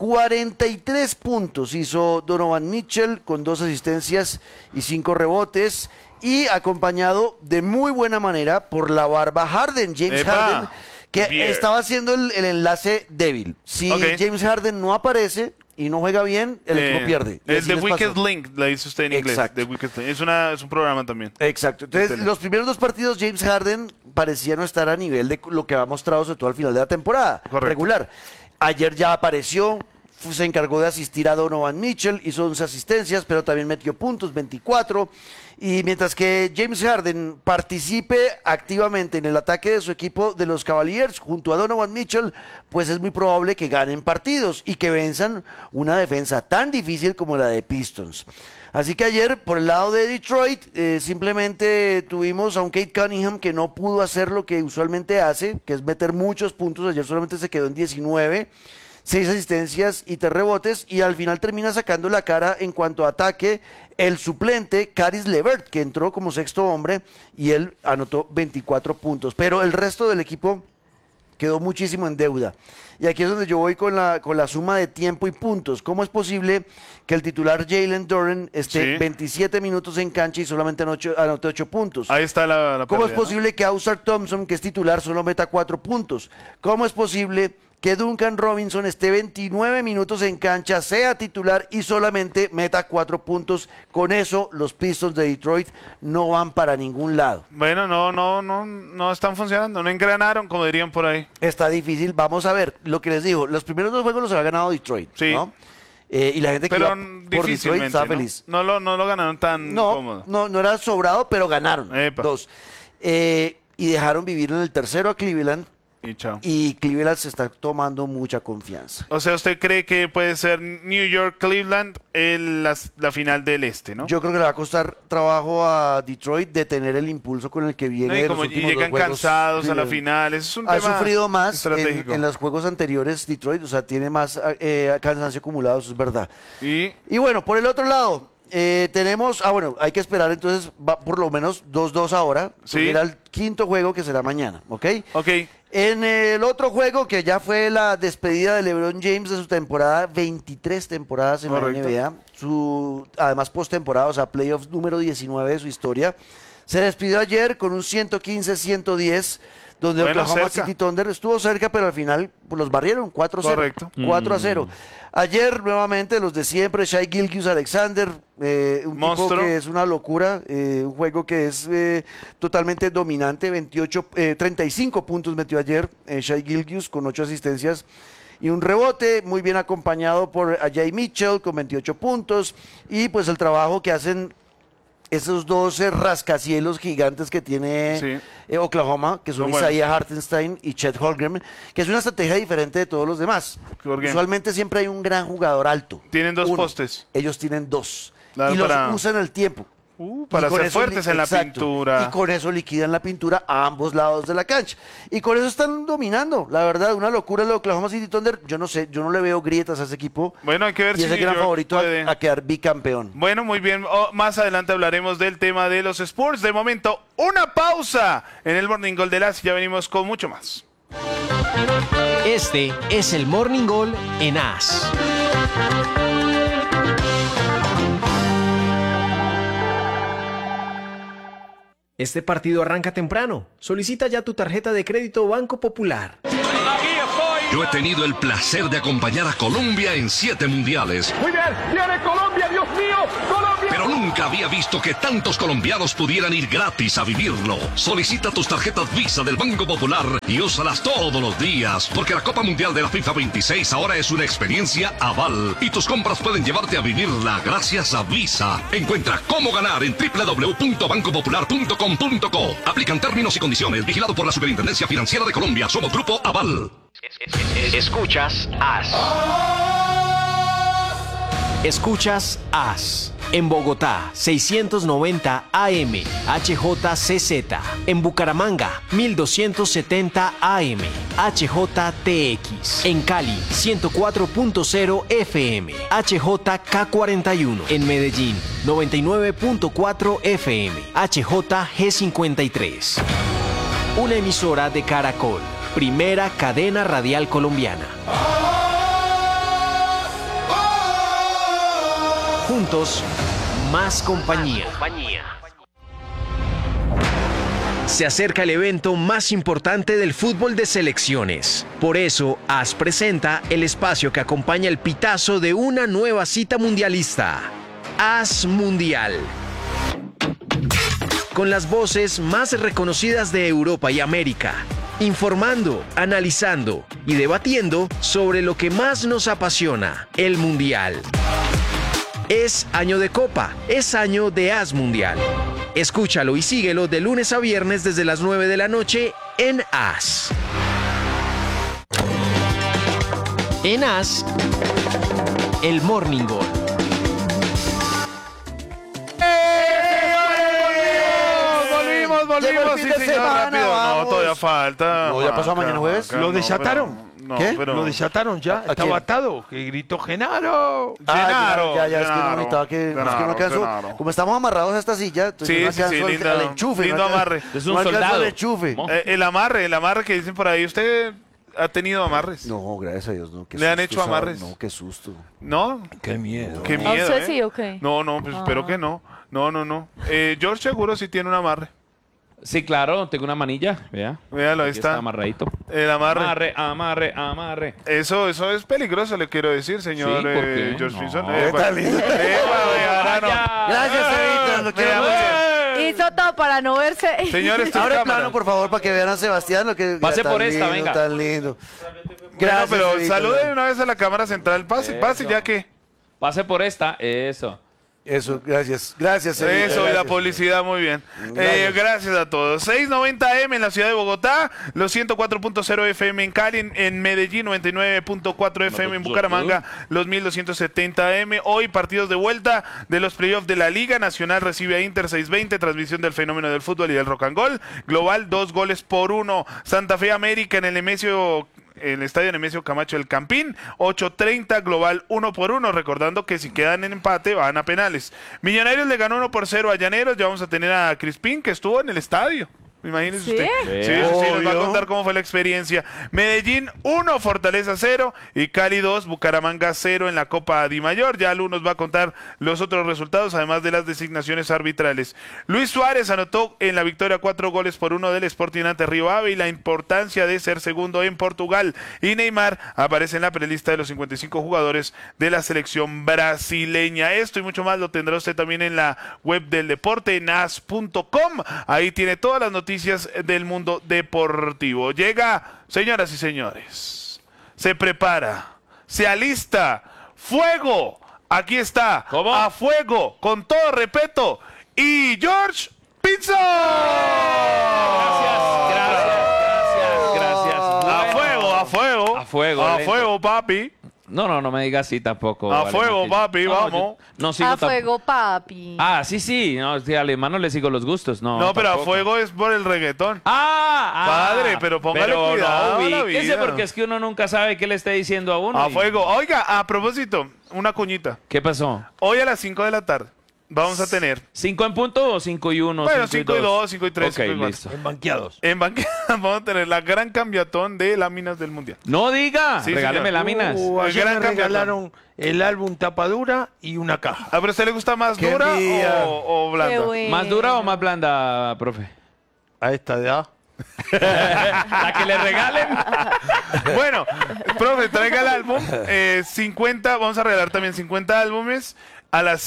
43 puntos hizo Donovan Mitchell con 2 asistencias y 5 rebotes, y acompañado de muy buena manera por la barba Harden, James ¡Epa! Harden, que Bien. estaba haciendo el enlace débil. Si Ok. James Harden no aparece y no juega bien, el equipo pierde. Y El así The les Wicked pasó. Link, la dice usted en inglés. Exacto. The Wicked Link. Es un programa también. Exacto. Entonces, Tele. los primeros 2 partidos, James Harden parecía no estar a nivel de lo que ha mostrado, sobre todo al final de la temporada Correcto. regular. Ayer ya apareció, se encargó de asistir a Donovan Mitchell, hizo 11 asistencias, pero también metió puntos, 24. Y mientras que James Harden participe activamente en el ataque de su equipo de los Cavaliers junto a Donovan Mitchell, pues es muy probable que ganen partidos y que venzan una defensa tan difícil como la de Pistons. Así que ayer, por el lado de Detroit, simplemente tuvimos a un Kate Cunningham que no pudo hacer lo que usualmente hace, que es meter muchos puntos. Ayer solamente se quedó en 19. 6 asistencias y 3 rebotes, y al final termina sacando la cara en cuanto a ataque el suplente Caris LeVert, que entró como sexto hombre y él anotó 24 puntos. Pero el resto del equipo quedó muchísimo en deuda. Y aquí es donde yo voy con la suma de tiempo y puntos. ¿Cómo es posible que el titular Jalen Duren esté Sí. 27 minutos en cancha y solamente anote 8 puntos? Ahí está la ¿Cómo es pérdida, ¿no? posible que Ausar Thompson, que es titular, solo meta 4 puntos? ¿Cómo es posible que Duncan Robinson esté 29 minutos en cancha, sea titular y solamente meta 4 puntos? Con eso, los Pistons de Detroit no van para ningún lado. Bueno, no están funcionando, no engranaron, como dirían por ahí. Está difícil. Vamos a ver, lo que les digo, los primeros 2 juegos los había ganado Detroit, Sí. ¿no? Y la gente que Pero iba por Detroit difícilmente, estaba ¿no? feliz. No lo ganaron tan cómodo. No era sobrado, pero ganaron. Epa. 2. Y dejaron vivir en el tercero a Cleveland, Y chao. y Cleveland se está tomando mucha confianza. O sea, ¿usted cree que puede ser New York-Cleveland la final del este, no? Yo creo que le va a costar trabajo a Detroit detener el impulso con el que viene. No, y de como los últimos llegan 2 juegos. cansados a la Sí. final, eso es un Ha tema sufrido más estratégico. en los juegos anteriores Detroit, o sea, tiene más cansancio acumulado, eso es verdad. Y Y bueno, por el otro lado, tenemos, bueno, hay que esperar entonces va por lo menos 2-2 ahora, Sí. porque era el quinto juego que será mañana, ¿ok? ok, En el otro juego, que ya fue la despedida de LeBron James de su temporada, 23 temporadas en Correcto. la NBA, además postemporada, o sea, playoffs número 19 de su historia, se despidió ayer con un 115-110, donde Bueno, Oklahoma cerca. City Thunder estuvo cerca, pero al final pues, los barrieron 4-0. Correcto. 4-0. Ayer, nuevamente, los de siempre, Shai Gilgeous-Alexander, un Monstruo. tipo que es una locura, un juego que es totalmente dominante, 35 puntos metió ayer Shai Gilgeous con 8 asistencias y un rebote, muy bien acompañado por Ajay Mitchell con 28 puntos, y pues el trabajo que hacen esos 12 rascacielos gigantes que tiene Sí. Oklahoma, que son Son buenos. Isaiah Hartenstein y Chet Holmgren, que es una estrategia diferente de todos los demás. ¿Por qué? Usualmente siempre hay un gran jugador alto. Tienen 2 Uno. postes. Ellos tienen 2. Claro, Y los para- usan el tiempo. Para Y con ser eso fuertes en la exacto. pintura. Y con eso liquidan la pintura a ambos lados de la cancha. Y con eso están dominando. La verdad, una locura el Oklahoma City Thunder. Yo no sé, yo no le veo grietas a ese equipo. Bueno, hay que ver Y si es el New gran York favorito puede. a quedar bicampeón. Bueno, muy bien. Más adelante hablaremos del tema de los sports. De momento, una pausa en el Morning Goal de las y ya venimos con mucho más. Este es el Morning Goal en AS. Este partido arranca temprano. Solicita ya tu tarjeta de crédito Banco Popular. Yo he tenido el placer de acompañar a Colombia en 7 mundiales. Muy bien, viene Colombia, Dios mío, Colombia. Pero nunca había visto que tantos colombianos pudieran ir gratis a vivirlo. Solicita tus tarjetas Visa del Banco Popular y úsalas todos los días, porque la Copa Mundial de la FIFA 26 ahora es una experiencia aval y tus compras pueden llevarte a vivirla gracias a Visa. Encuentra cómo ganar en www.bancopopular.com.co. Aplican términos y condiciones. Vigilado por la Superintendencia Financiera de Colombia. Somos Grupo Aval. Escuchas AS. Escuchas AS. En Bogotá, 690 AM, HJCZ. En Bucaramanga, 1270 AM, HJTX. En Cali, 104.0 FM, HJK41. En Medellín, 99.4 FM, HJG53. Una emisora de Caracol. Primera cadena radial colombiana. Juntos, más compañía. Se acerca el evento más importante del fútbol de selecciones. Por eso, AS presenta el espacio que acompaña el pitazo de una nueva cita mundialista. AS Mundial. Con las voces más reconocidas de Europa y América. Informando, analizando y debatiendo sobre lo que más nos apasiona, el Mundial. Es año de Copa, es año de AS Mundial. Escúchalo y síguelo de lunes a viernes desde las 9 de la noche en AS. En AS, el Morning Goal. Volvimos, sí, señor, rápido. No, todavía falta. No, ya pasó mañana jueves. ¿Lo desataron? No, ¿Qué? pero... ¿Lo desataron ya? ¿A Estaba quién? atado. Que gritó Genaro. Genaro, ya, es que no Genaro, necesitaba que, es que no Genaro, alcanzó. Genaro. Como estamos amarrados a esta silla, entonces Sí, no sí, alcanzó lindo, al enchufe. lindo no alcanzó- amarre. Es un no alcanzó soldado. el enchufe. ¿No? El amarre que dicen por ahí. ¿Usted ha tenido amarres? No, gracias a Dios, no. Qué ¿Le han susto, hecho ¿sabes? amarres? No, qué susto. ¿No? Qué miedo. Qué ¿A miedo, usted sí o qué? No, pues espero que no. No. George seguro sí tiene un amarre. Sí, claro, tengo una manilla, vea. Véalo, ahí Aquí está. amarradito. El amarre. Amarre. Eso es peligroso, le quiero decir, señor Sí, ¿por qué? George No. Pinzón. Está lindo. Gracias, Evita, lo quiero mucho. Hizo todo para no verse. Señor, estoy Ahora en el plano, cámara. por favor, para que vean a Sebastián lo que Pase tan por esta, lindo, venga. tan lindo. Bueno, Gracias, pero Evita. salude una vez a la cámara central. Pase, ya que. Pase por esta, eso. Eso, gracias. Gracias, Evita, Eso, y la gracias. publicidad, muy bien. Gracias. Gracias a todos. 690M en la ciudad de Bogotá, los 104.0 FM en Cali, en Medellín, 99.4 FM en Bucaramanga, los 1270M. Hoy partidos de vuelta de los playoffs de la Liga Nacional, recibe a Inter 620, transmisión del fenómeno del fútbol y del rock and roll. Global, 2-1. Santa Fe América en el estadio Nemesio Camacho del Campín, 8:30, global 1-1, recordando que si quedan en empate van a penales. Millonarios le ganó 1-0 a Llaneros, ya vamos a tener a Crispín que estuvo en el estadio. Imagínese ¿Sí? usted. Sí, nos va a Obvio. contar cómo fue la experiencia. Medellín 1, Fortaleza 0 y Cali 2, Bucaramanga 0 en la Copa Di Mayor. Ya Lu nos va a contar los otros resultados, además de las designaciones arbitrales. Luis Suárez anotó en la victoria 4-1 del Sporting ante Río Ave y la importancia de ser segundo en Portugal. Y Neymar aparece en la prelista de los 55 jugadores de la selección brasileña. Esto y mucho más lo tendrá usted también en la web del deporte, en as.com. Ahí tiene todas las noticias del mundo deportivo. Llega, señoras y señores, se prepara, se alista, fuego, aquí está, ¿Cómo? a fuego, con todo respeto, y George Pinzón. Gracias. A fuego, a fuego. A fuego, A lento. fuego, papi. No me digas así tampoco. A fuego, Martín. papi, No, vamos. yo No sigo A fuego, papi. Sí. No, sí, al hermano le sigo los gustos. No, No, pero a tampoco. fuego es por el reggaetón. Padre, pero póngale cuidado a la ubíquese, vida. porque es que uno nunca sabe qué le esté diciendo a uno. A y- fuego. Oiga, a propósito, una cuñita. ¿Qué pasó? Hoy a las 5 de la tarde, vamos a tener. 5 en punto o 5 y 1. Bueno, 5 y 2, 5 y 3, Ok, 5 y 4. listo. En banqueados. En banqueta vamos a tener la gran cambiatón de láminas del Mundial. No diga, Sí, regáleme señor. láminas. Ayer gran me campeón. regalaron el álbum tapadura y una caja. ¿A usted le gusta más Qué dura envidia. o blanda? Qué bueno. ¿Más dura o más blanda, profe? A esta edad. La que le regalen. Bueno, profe, traiga el álbum. 50, vamos a regalar también 50 álbumes. A las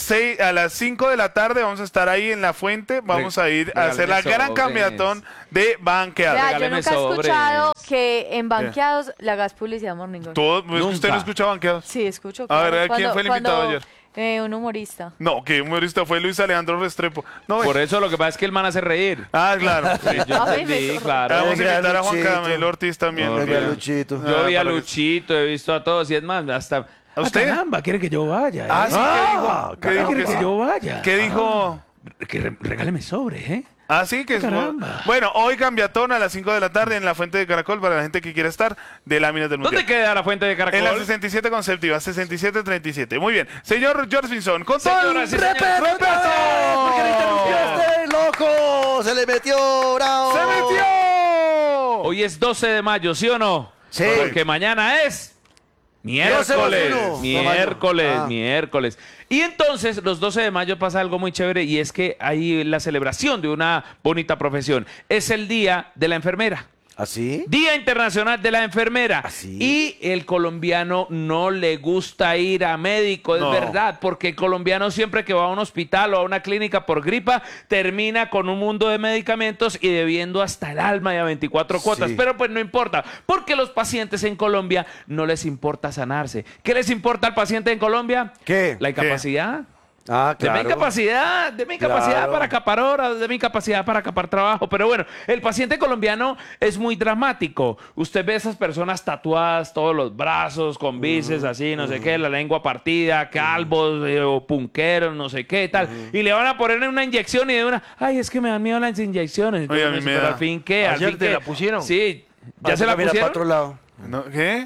5 de la tarde vamos a estar ahí en la fuente. Vamos a ir a hacer la regáleme gran sobres. cambiatón de banqueados. Vea, yo Regáleme nunca he sobres. escuchado que en banqueados le hagas publicidad a Morning Gol. Todo, ¿usted Nunca. no escucha banqueados? Sí, escucho. A ver, claro. ¿quién fue el invitado ayer? Un humorista. No, que humorista fue Luis Alejandro Restrepo. No, Por eso lo que pasa es que el man hace reír. Ah, claro. Sí. Yo Ay, entendí, me claro. Vamos a Venga, invitar a Juan Luchito. Camilo Ortiz también. No, Venga, mira. Luchito. Yo vi a para que- Luchito, he visto a todos y es más, hasta... ¿A usted? Caramba, quiere que yo vaya. Ah, sí, ¿qué dijo? Caramba, ¿Qué dijo quiere que que sí? yo vaya. ¿Qué dijo? Que regáleme sobre, ¿eh? Ah, sí, que es... Caramba. Bueno, hoy cambiatón a las 5 de la tarde en la Fuente de Caracol para la gente que quiera estar de Láminas del Mundial. ¿Dónde queda la fuente de Caracol? En la 67 conceptiva, 6737. Muy bien. Señor George Finson, con todo el Señoras y señores, ¡Repeso! ¿Por qué le interrumpió este loco? Se le metió, bravo. ¡Se metió! Hoy es 12 de mayo, ¿sí o no? Sí. Porque mañana es miércoles. 12-21. Miércoles, Ah. miércoles. Y entonces, los 12 de mayo pasa algo muy chévere y es que hay la celebración de una bonita profesión. Es el Día de la Enfermera. ¿Así? Día Internacional de la Enfermera. ¿Ah, sí? Y el colombiano no le gusta ir a médico, es No. verdad, porque el colombiano siempre que va a un hospital o a una clínica por gripa, termina con un mundo de medicamentos y debiendo hasta el alma y a 24 cuotas. Sí. Pero pues no importa, porque los pacientes en Colombia no les importa sanarse. ¿Qué les importa al paciente en Colombia? ¿Qué? La incapacidad. Ah, De mi claro. incapacidad, Claro. para acapar horas, de mi incapacidad para acapar trabajo. Pero bueno, el paciente colombiano es muy dramático. Usted ve esas personas tatuadas, todos los brazos, con bíceps así, no sé qué, la lengua partida, calvos o punqueros, no sé qué, tal. Y le van a poner una inyección y de una, ay, es que me dan miedo las inyecciones. Oye, a mí Entonces, me pero da. al fin, ¿qué? ¿Al ¿Ayer fin te qué? la pusieron? Sí. ¿Ya Ah, se la mira para pusieron? otro lado. No, ¿qué?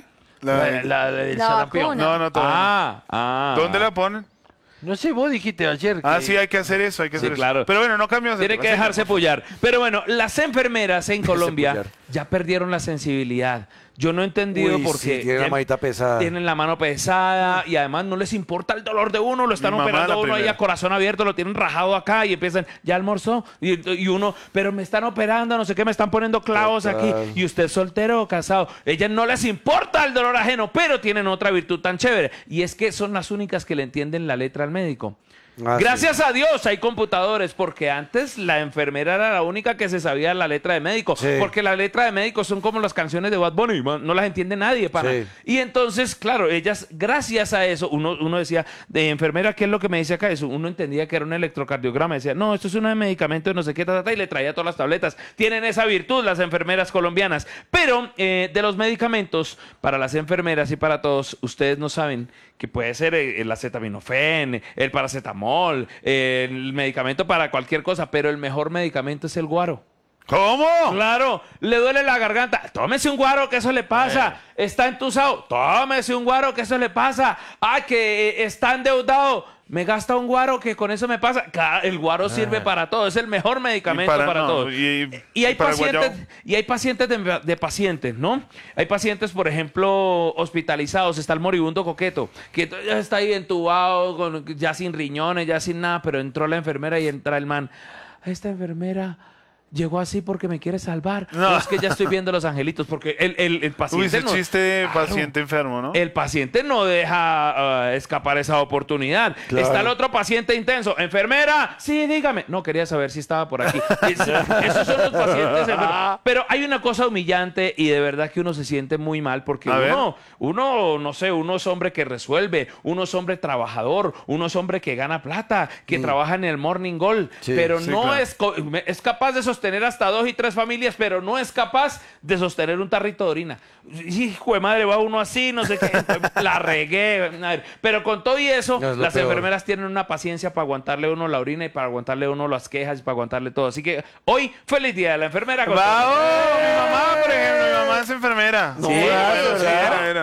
La del La sarampión. vacuna. No, no, todavía Ah. no. ¿Dónde la ponen? No sé, vos dijiste ayer que... Ah, sí, hay que hacer eso, hay que Sí, hacer claro. eso. Pero bueno, no cambiamos de Tiene tema. que dejarse Sigamos. pullar. Pero bueno, las enfermeras en Colombia pullar. ya perdieron la sensibilidad. Yo no he entendido Uy, por sí, qué. tienen la ya manita pesada. Tienen la mano pesada y además no les importa el dolor de uno. Lo están Mi mamá operando la a uno ahí primera. a corazón abierto, lo tienen rajado acá y empiezan, ya almorzó. Y uno, pero me están operando, no sé qué, me están poniendo clavos Total. aquí. Y usted soltero o casado. Ellas no les importa el dolor ajeno, pero tienen otra virtud tan chévere. Y es que son las únicas que le entienden la letra al médico. Ah, Gracias a Dios hay computadores, porque antes la enfermera era la única que se sabía la letra de médico, Sí. porque la letra de médico son como las canciones de Bad Bunny, no las entiende nadie, pana. Sí. Y entonces, claro, ellas, gracias a eso, uno decía, de enfermera, ¿qué es lo que me dice acá? Eso, uno entendía que era un electrocardiograma, decía, no, esto es un medicamento de no sé qué, y le traía todas las tabletas. Tienen esa virtud las enfermeras colombianas. Pero de los medicamentos, para las enfermeras y para todos, ustedes no saben que puede ser el acetaminofén, el paracetamol, el medicamento para cualquier cosa, pero el mejor medicamento es el guaro. ¿Cómo? Claro, le duele la garganta, tómese un guaro que eso le pasa. Está entusado, tómese un guaro que eso le pasa. Ah, que está endeudado, me gasta un guaro que con eso me pasa. Claro, el guaro sirve para todo, es el mejor medicamento para no, todo. Y hay para el pacientes, guayabo. y hay pacientes de pacientes, ¿no? Hay pacientes, por ejemplo, hospitalizados. Está el moribundo coqueto, que ya está ahí entubado, ya sin riñones, ya sin nada, pero entró la enfermera y entra el man. Esta enfermera llegó así porque me quiere salvar. No. No, es que ya estoy viendo los angelitos, porque el paciente Uy, ese no- chiste de Claro. paciente enfermo, ¿no? El paciente no deja escapar esa oportunidad. Claro. Está el otro paciente intenso. Enfermera, sí, dígame. No, quería saber si estaba por aquí. Esos son los pacientes enfermos. Pero hay una cosa humillante y de verdad que uno se siente muy mal porque A ver. uno, no sé, uno es hombre que resuelve, uno es hombre trabajador, uno es hombre que gana plata, que trabaja en el Morning Goal, Sí, pero sí, no claro. es capaz de sostener hasta 2 y 3 familias, pero no es capaz de sostener un tarrito de orina. Hijo de madre, va uno así, no sé qué, la regué. A ver, pero con todo y eso, No, es lo las peor. enfermeras tienen una paciencia para aguantarle a uno la orina y para aguantarle a uno las quejas y para aguantarle todo. Así que hoy, feliz día de la enfermera. con ¡Bravo! todo. Mi mamá, por ejemplo, mi mamá es enfermera. No, sí, ¿verdad? bueno, sí, ¿verdad? era.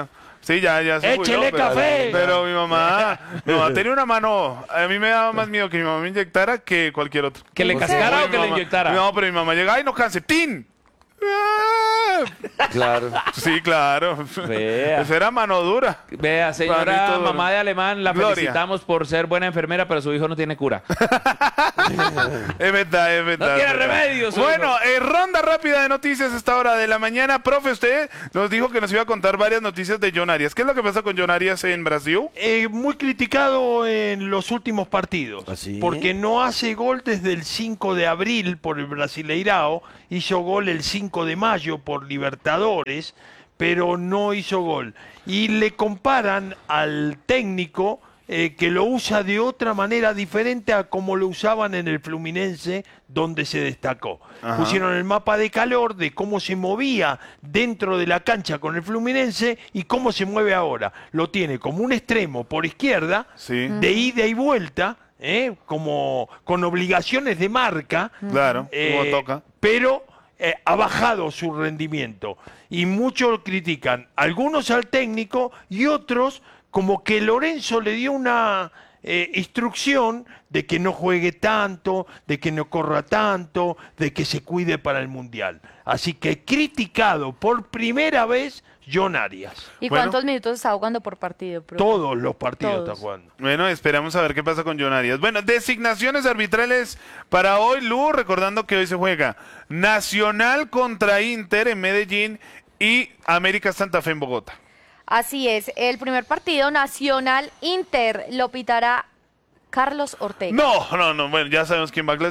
Sí, ya se jubiló, ¡Échele café! Pero mi mamá tenía una mano. A mí me daba más miedo que mi mamá me inyectara que cualquier otro. ¿Que le ¿En cascara serio? o que le inyectara? No, pero mi mamá llega, ¡ay, no canse! ¡Tin! Claro. Sí, claro. Vea. Eso era mano dura. Vea, señora Manito duro. mamá de Alemán, la Gloria. felicitamos por ser buena enfermera, pero su hijo no tiene cura. Es verdad, es verdad. No tiene es verdad. remedio, su Bueno, ronda rápida de noticias a esta hora de la mañana. Profe, usted nos dijo que nos iba a contar varias noticias de John Arias. ¿Qué es lo que pasa con John Arias en Brasil? Muy criticado en los últimos partidos, ¿Así? porque no hace gol desde el 5 de abril por el Brasileirao, hizo gol el 5 de mayo por Libertadores, pero no hizo gol. Y le comparan al técnico que lo usa de otra manera diferente a como lo usaban en el Fluminense, donde se destacó. Ajá. Pusieron el mapa de calor de cómo se movía dentro de la cancha con el Fluminense y cómo se mueve ahora. Lo tiene como un extremo por izquierda, Sí. de ida y vuelta, como con obligaciones de marca, Claro, como toca. pero ha bajado su rendimiento. Y muchos lo critican, algunos al técnico y otros como que Lorenzo le dio una instrucción de que no juegue tanto, de que no corra tanto, de que se cuide para el Mundial. Así que criticado por primera vez John Arias. ¿Y Bueno. cuántos minutos está jugando por partido, profe? Todos los partidos Todos. está jugando. Bueno, esperamos a ver qué pasa con John Arias. Bueno, designaciones arbitrales para hoy, Lu, recordando que hoy se juega Nacional contra Inter en Medellín y América Santa Fe en Bogotá. Así es, el primer partido Nacional Inter lo pitará Carlos Ortega. No, bueno, ya sabemos quién va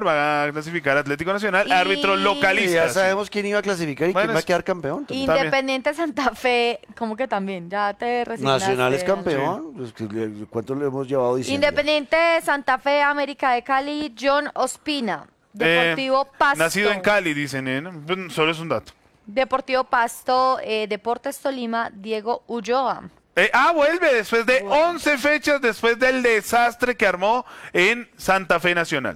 a clasificar Atlético Nacional, Y- árbitro Y localista. ya sabemos quién iba a clasificar y Bueno, quién va a es- quedar campeón. Independiente Santa Fe, ¿cómo que también? Ya te resignaste. Nacional es campeón. Pues, ¿cuánto le hemos llevado diciendo? Independiente Santa Fe, América de Cali, John Ospina. Deportivo Pasto. Nacido en Cali, dicen, ¿no? Pues, solo es un dato. Deportivo Pasto, Deportes Tolima, Diego Ulloa. Vuelve después de 11 fechas, después del desastre que armó en Santa Fe Nacional.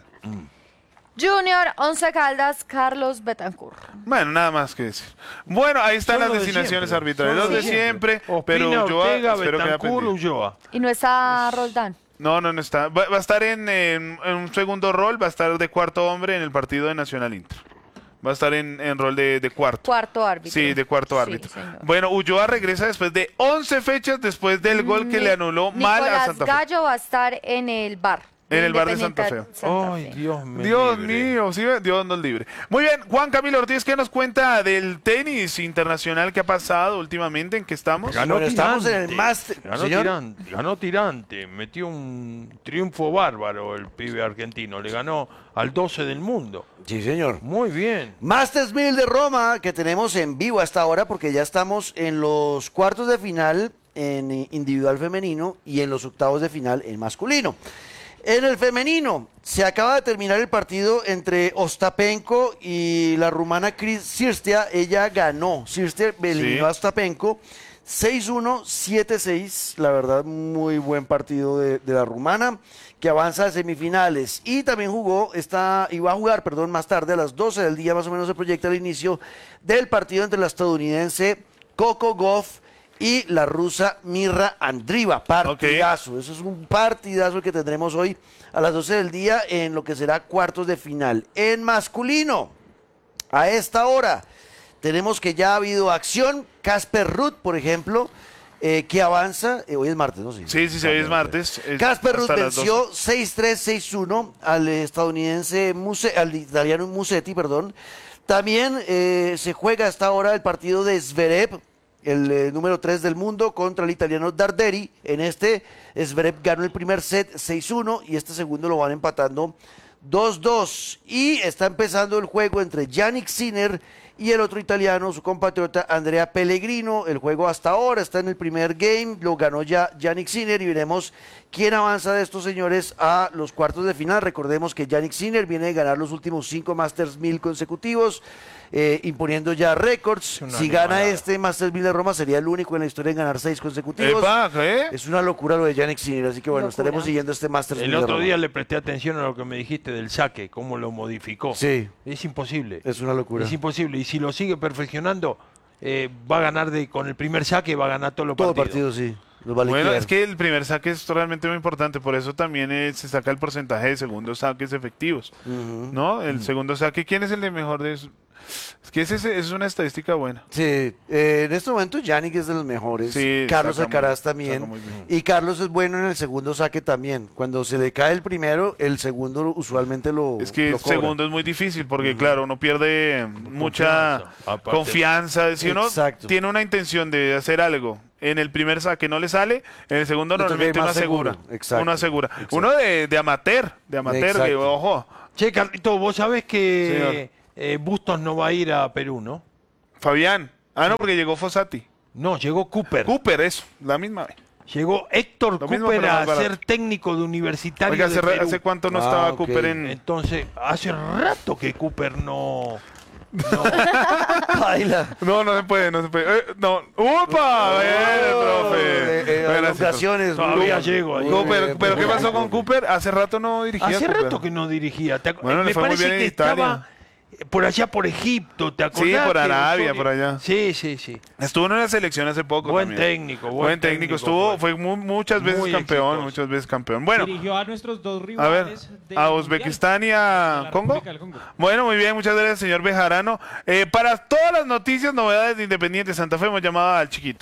Junior, Once Caldas, Carlos Betancourt. Bueno, nada más que decir. Bueno, ahí están Son las los de designaciones siempre, arbitrales, son los de siempre, Ospina, pero Ulloa Ortega, espero que haya Betancourt, aprendido. Ulloa. Y no está Roldán. No está. Va a estar en un segundo rol, va a estar de cuarto hombre en el partido de Nacional Inter. Va a estar en rol de cuarto. Cuarto árbitro. Sí, de cuarto Sí, árbitro. señor. Bueno, Ulloa regresa después de 11 fechas después del gol que le anuló mal a Nicolás Santa Fe. Gallo va a estar en el bar. En el bar de Independiente Santa Fe. Santa Ay, Fe. Dios mío. Dios mío, sí, Dios nos libre. Muy bien, Juan Camilo Ortiz, ¿qué nos cuenta del tenis internacional que ha pasado últimamente? ¿En qué estamos? Bueno, estamos en el Master. Señor. Ganó tirante, metió un triunfo bárbaro el pibe argentino, le ganó al 12 del mundo. Sí, señor. Muy bien. Masters 1000 de Roma, que tenemos en vivo hasta ahora, porque ya estamos en los cuartos de final en individual femenino y en los octavos de final en masculino. En el femenino, se acaba de terminar el partido entre Ostapenko y la rumana Chris Cirstea. Ella ganó. Cirstea eliminó a Ostapenko 6-1, 7-6. La verdad, muy buen partido de la rumana, que avanza a semifinales. Y también iba a jugar, más tarde, a las 12 del día, más o menos se proyecta el inicio del partido entre la estadounidense Coco Gauff y la rusa Mirra Andrieva. Partidazo. Eso es un partidazo que tendremos hoy a las 12 del día en lo que será cuartos de final. En masculino, a esta hora, tenemos que ya ha habido acción. Casper Ruud, por ejemplo, que avanza. Hoy es martes, ¿no? Sí, hoy es martes. Casper Ruud hasta las venció 6-3, 6-1 al estadounidense, al italiano Musetti, perdón. También se juega hasta ahora el partido de Zverev, el número 3 del mundo, contra el italiano Darderi. En este, Zverev ganó el primer set 6-1 y este segundo lo van empatando 2-2. Y está empezando el juego entre Yannick Sinner y el otro italiano, su compatriota Andrea Pellegrino. El juego hasta ahora está en el primer game, lo ganó ya Yannick Sinner y veremos quién avanza de estos señores a los cuartos de final. Recordemos que Yannick Sinner viene de ganar los últimos 5 Masters 1000 consecutivos, imponiendo ya récords. Si gana este Masters 1000 de Roma, sería el único en la historia en ganar 6 consecutivos. Epa, ¿eh? Es una locura lo de Yannick Sinner, así que bueno, estaremos siguiendo este Masters 1000 El de otro Roma. día le presté atención a lo que me dijiste del saque, cómo lo modificó. Sí. Es imposible. Es una locura. Es imposible. Y si lo sigue perfeccionando, va a ganar con el primer saque, va a ganar todos los Todo el partidos. partido, sí. Los va a Bueno, liquidar. es que el primer saque es realmente muy importante, por eso también se saca el porcentaje de segundos saques efectivos, ¿no? El segundo saque, ¿quién es el de mejor de eso? Es que es una estadística buena. Sí, en este momento Yannick es de los mejores. Sí, Carlos saca Alcaraz saca también. muy bien. Y Carlos es bueno en el segundo saque también. Cuando se le cae el primero, el segundo usualmente lo Es que lo el cobra. segundo es muy difícil porque, claro, uno pierde mucha Aparte- confianza. Si uno Exacto. tiene una intención de hacer algo en el primer saque no le sale, en el segundo Le toca normalmente ir uno más asegura. seguro. Exacto. Uno asegura. Exacto. Uno de amateur, que, Exacto. ojo, Che, Carlito, vos sabés que Bustos no va a ir a Perú, ¿no? Fabián. Ah, no, porque llegó Fossati. No, llegó Cooper. Cooper, eso, la misma vez. Llegó Héctor Lo mismo, Cooper pero más a barato. ser técnico de Universitario Oiga, de Perú. ¿hace cuánto no Ah, estaba ok. Cooper en...? Entonces, hace rato que Cooper no... Baila. No, no se puede, no se puede. No. ¡Upa! Bien, profe. Buenas, Ocasiones. Todavía llego ahí. Cooper, ¿pero qué pasó con Cooper? Hace rato no dirigía. Hace Cooper. rato que no dirigía. Bueno, le Me fue muy parece bien en que Italia. estaba por allá por Egipto, ¿te acordás? Sí, por que Arabia, Osorio- por allá. Sí, sí, sí. Estuvo en una selección hace poco. Buen también. técnico, Buen técnico. Estuvo, fue muchas veces Muy campeón, exitoso. muchas veces campeón. Bueno, Dirigió a nuestros dos a ver, rivales del a Mundial, Uzbekistán y de a la Congo. República del Congo. Bueno, muy bien, muchas gracias, señor Bejarano. Para todas las noticias, novedades de Independiente Santa Fe, hemos llamado al chiquito.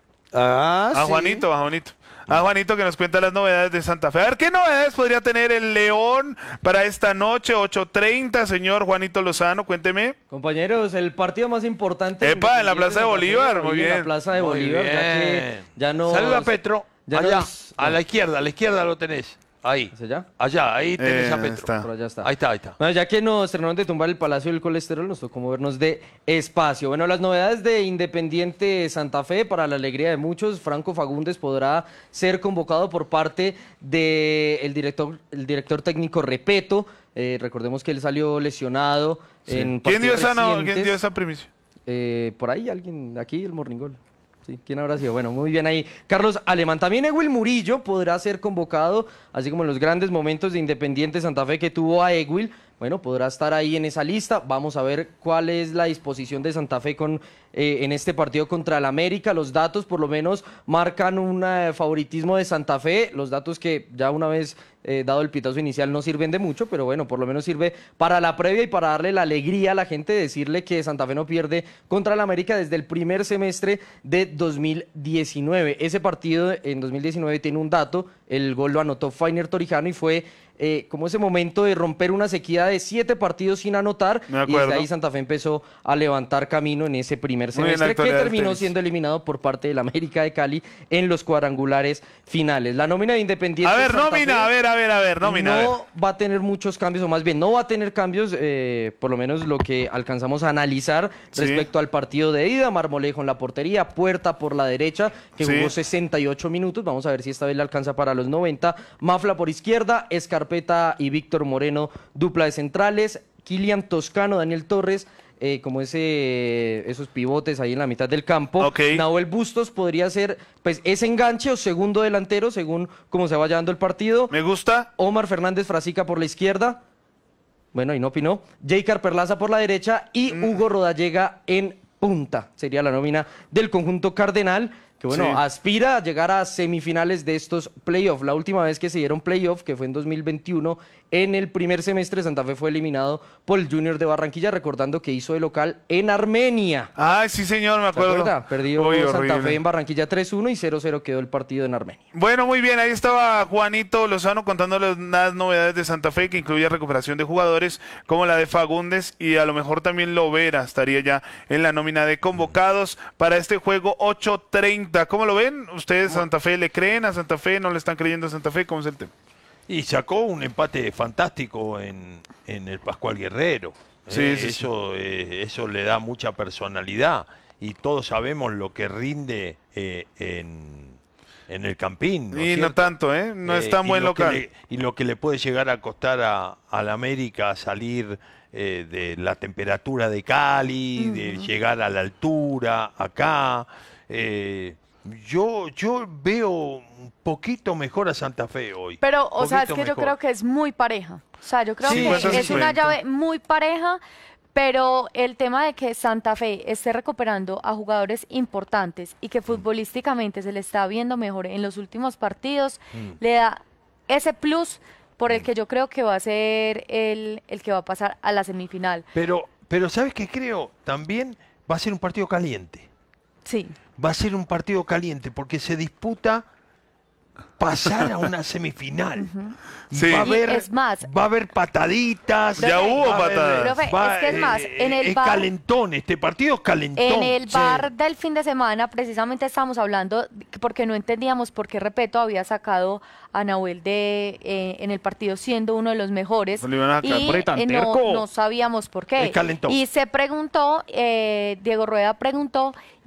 Ah, A sí. Juanito, a Juanito. A Juanito que nos cuenta las novedades de Santa Fe. A ver, ¿qué novedades podría tener el León para esta noche, 8:30, señor Juanito Lozano? Cuénteme. Compañeros, el partido más importante. Epa, en la Plaza de Bolívar, muy Hoy En bien. la Plaza de Muy Bolívar, ya que bien. ya no. Saluda a Petro. ya allá, nos- a la izquierda lo tenés. Ahí. ¿Hacia allá? Allá, ahí tenés a Ahí Petro. está. Por allá está. Ahí está, ahí está. Bueno, ya que nos terminaron de tumbar el Palacio del Colesterol, nos tocó movernos de espacio. Bueno, las novedades de Independiente Santa Fe, para la alegría de muchos, Franco Fagundes podrá ser convocado por parte del director técnico Repeto. Recordemos que él salió lesionado en ¿Quién dio partidos esa, recientes. ¿quién dio esa primicia? Por ahí alguien, aquí el Morningol. Sí, ¿quién habrá sido? Bueno, muy bien ahí. Carlos Alemán. También Ewil Murillo podrá ser convocado, así como en los grandes momentos de Independiente Santa Fe que tuvo a Ewil. Bueno, podrá estar ahí en esa lista. Vamos a ver cuál es la disposición de Santa Fe en este partido contra el América. Los datos por lo menos marcan un favoritismo de Santa Fe. Los datos que ya una vez dado el pitazo inicial no sirven de mucho, pero bueno, por lo menos sirve para la previa y para darle la alegría a la gente, decirle que Santa Fe no pierde contra el América desde el primer semestre de 2019. Ese partido en 2019 tiene un dato, el gol lo anotó Fainer Torijano y fue como ese momento de romper una sequía de 7 partidos sin anotar, Me y acuerdo. desde ahí Santa Fe empezó a levantar camino en ese primer Muy bien, la semestre, que actualidad del terminó tenis. siendo eliminado por parte del América de Cali en los cuadrangulares finales. La nómina de Independiente A ver, Santa nómina, Fe a ver, nómina. a ver. no va a tener muchos cambios, o más bien no va a tener cambios, por lo menos lo que alcanzamos a analizar Sí. respecto al partido de ida. Marmolejo en la portería, Puerta por la derecha, que Sí. jugó 68 minutos. Vamos a ver si esta vez le alcanza para los 90. Mafla por izquierda, Escarpeta y Víctor Moreno, dupla de centrales. Kilian Toscano, Daniel Torres, como esos pivotes ahí en la mitad del campo. Ok. Nahuel Bustos podría ser pues ese enganche o segundo delantero, según cómo se vaya dando el partido. Me gusta. Omar Fernández Frasica por la izquierda. Bueno, ahí no opinó. Jaycar Perlaza por la derecha y Hugo Rodallega en punta. Sería la nómina del conjunto cardenal, que bueno, Sí. aspira a llegar a semifinales de estos playoffs. La última vez que se dieron playoffs, que fue en 2021, en el primer semestre Santa Fe fue eliminado por el Junior de Barranquilla, recordando que hizo de local en Armenia. Ay, sí, señor, me ¿Se acuerdo. acuerda? Perdió Uy, Santa horrible. Fe en Barranquilla 3-1 y 0-0 quedó el partido en Armenia. Bueno, muy bien, ahí estaba Juanito Lozano contándoles las novedades de Santa Fe, que incluye recuperación de jugadores como la de Fagundes, y a lo mejor también Lovera estaría ya en la nómina de convocados para este juego 8:30. ¿Cómo lo ven? ¿Ustedes a Santa Fe le creen? ¿A Santa Fe no le están creyendo a Santa Fe? ¿Cómo es el tema? Y sacó un empate fantástico en el Pascual Guerrero. Sí, sí, Eso le da mucha personalidad. Y todos sabemos lo que rinde en el Campín. ¿no es Y no cierto? tanto, ¿eh? No es tan y buen lo que local. y lo que le puede llegar a costar a la América salir de la temperatura de Cali, de llegar a la altura acá. Yo veo un poquito mejor a Santa Fe hoy. Pero, o sea, es Poquito que yo mejor. creo que es muy pareja. O sea, yo creo Sí, que 50-50. es una llave muy pareja, Pero el tema de que Santa Fe esté recuperando a jugadores importantes y que futbolísticamente se le está viendo mejor en los últimos partidos, le da ese plus por el que yo creo que va a ser el que va a pasar a la semifinal. Pero ¿sabes qué creo? También va a ser un partido caliente. Sí. Va a ser un partido caliente porque se disputa pasar a una semifinal. Sí. Va a haber, Y es más, va a haber pataditas. Ya hubo va a haber- patadas. Profe, es que es más, en el es bar- calentón, este partido es calentón. En el Sí. bar del fin de semana, precisamente estábamos hablando, porque no entendíamos por qué Repeto había sacado a Nahuel en el partido siendo uno de los mejores. Lo iban a sacar Y por ahí tan no, terco. no sabíamos por qué. Es calentón. Y se preguntó, Diego Rueda preguntó,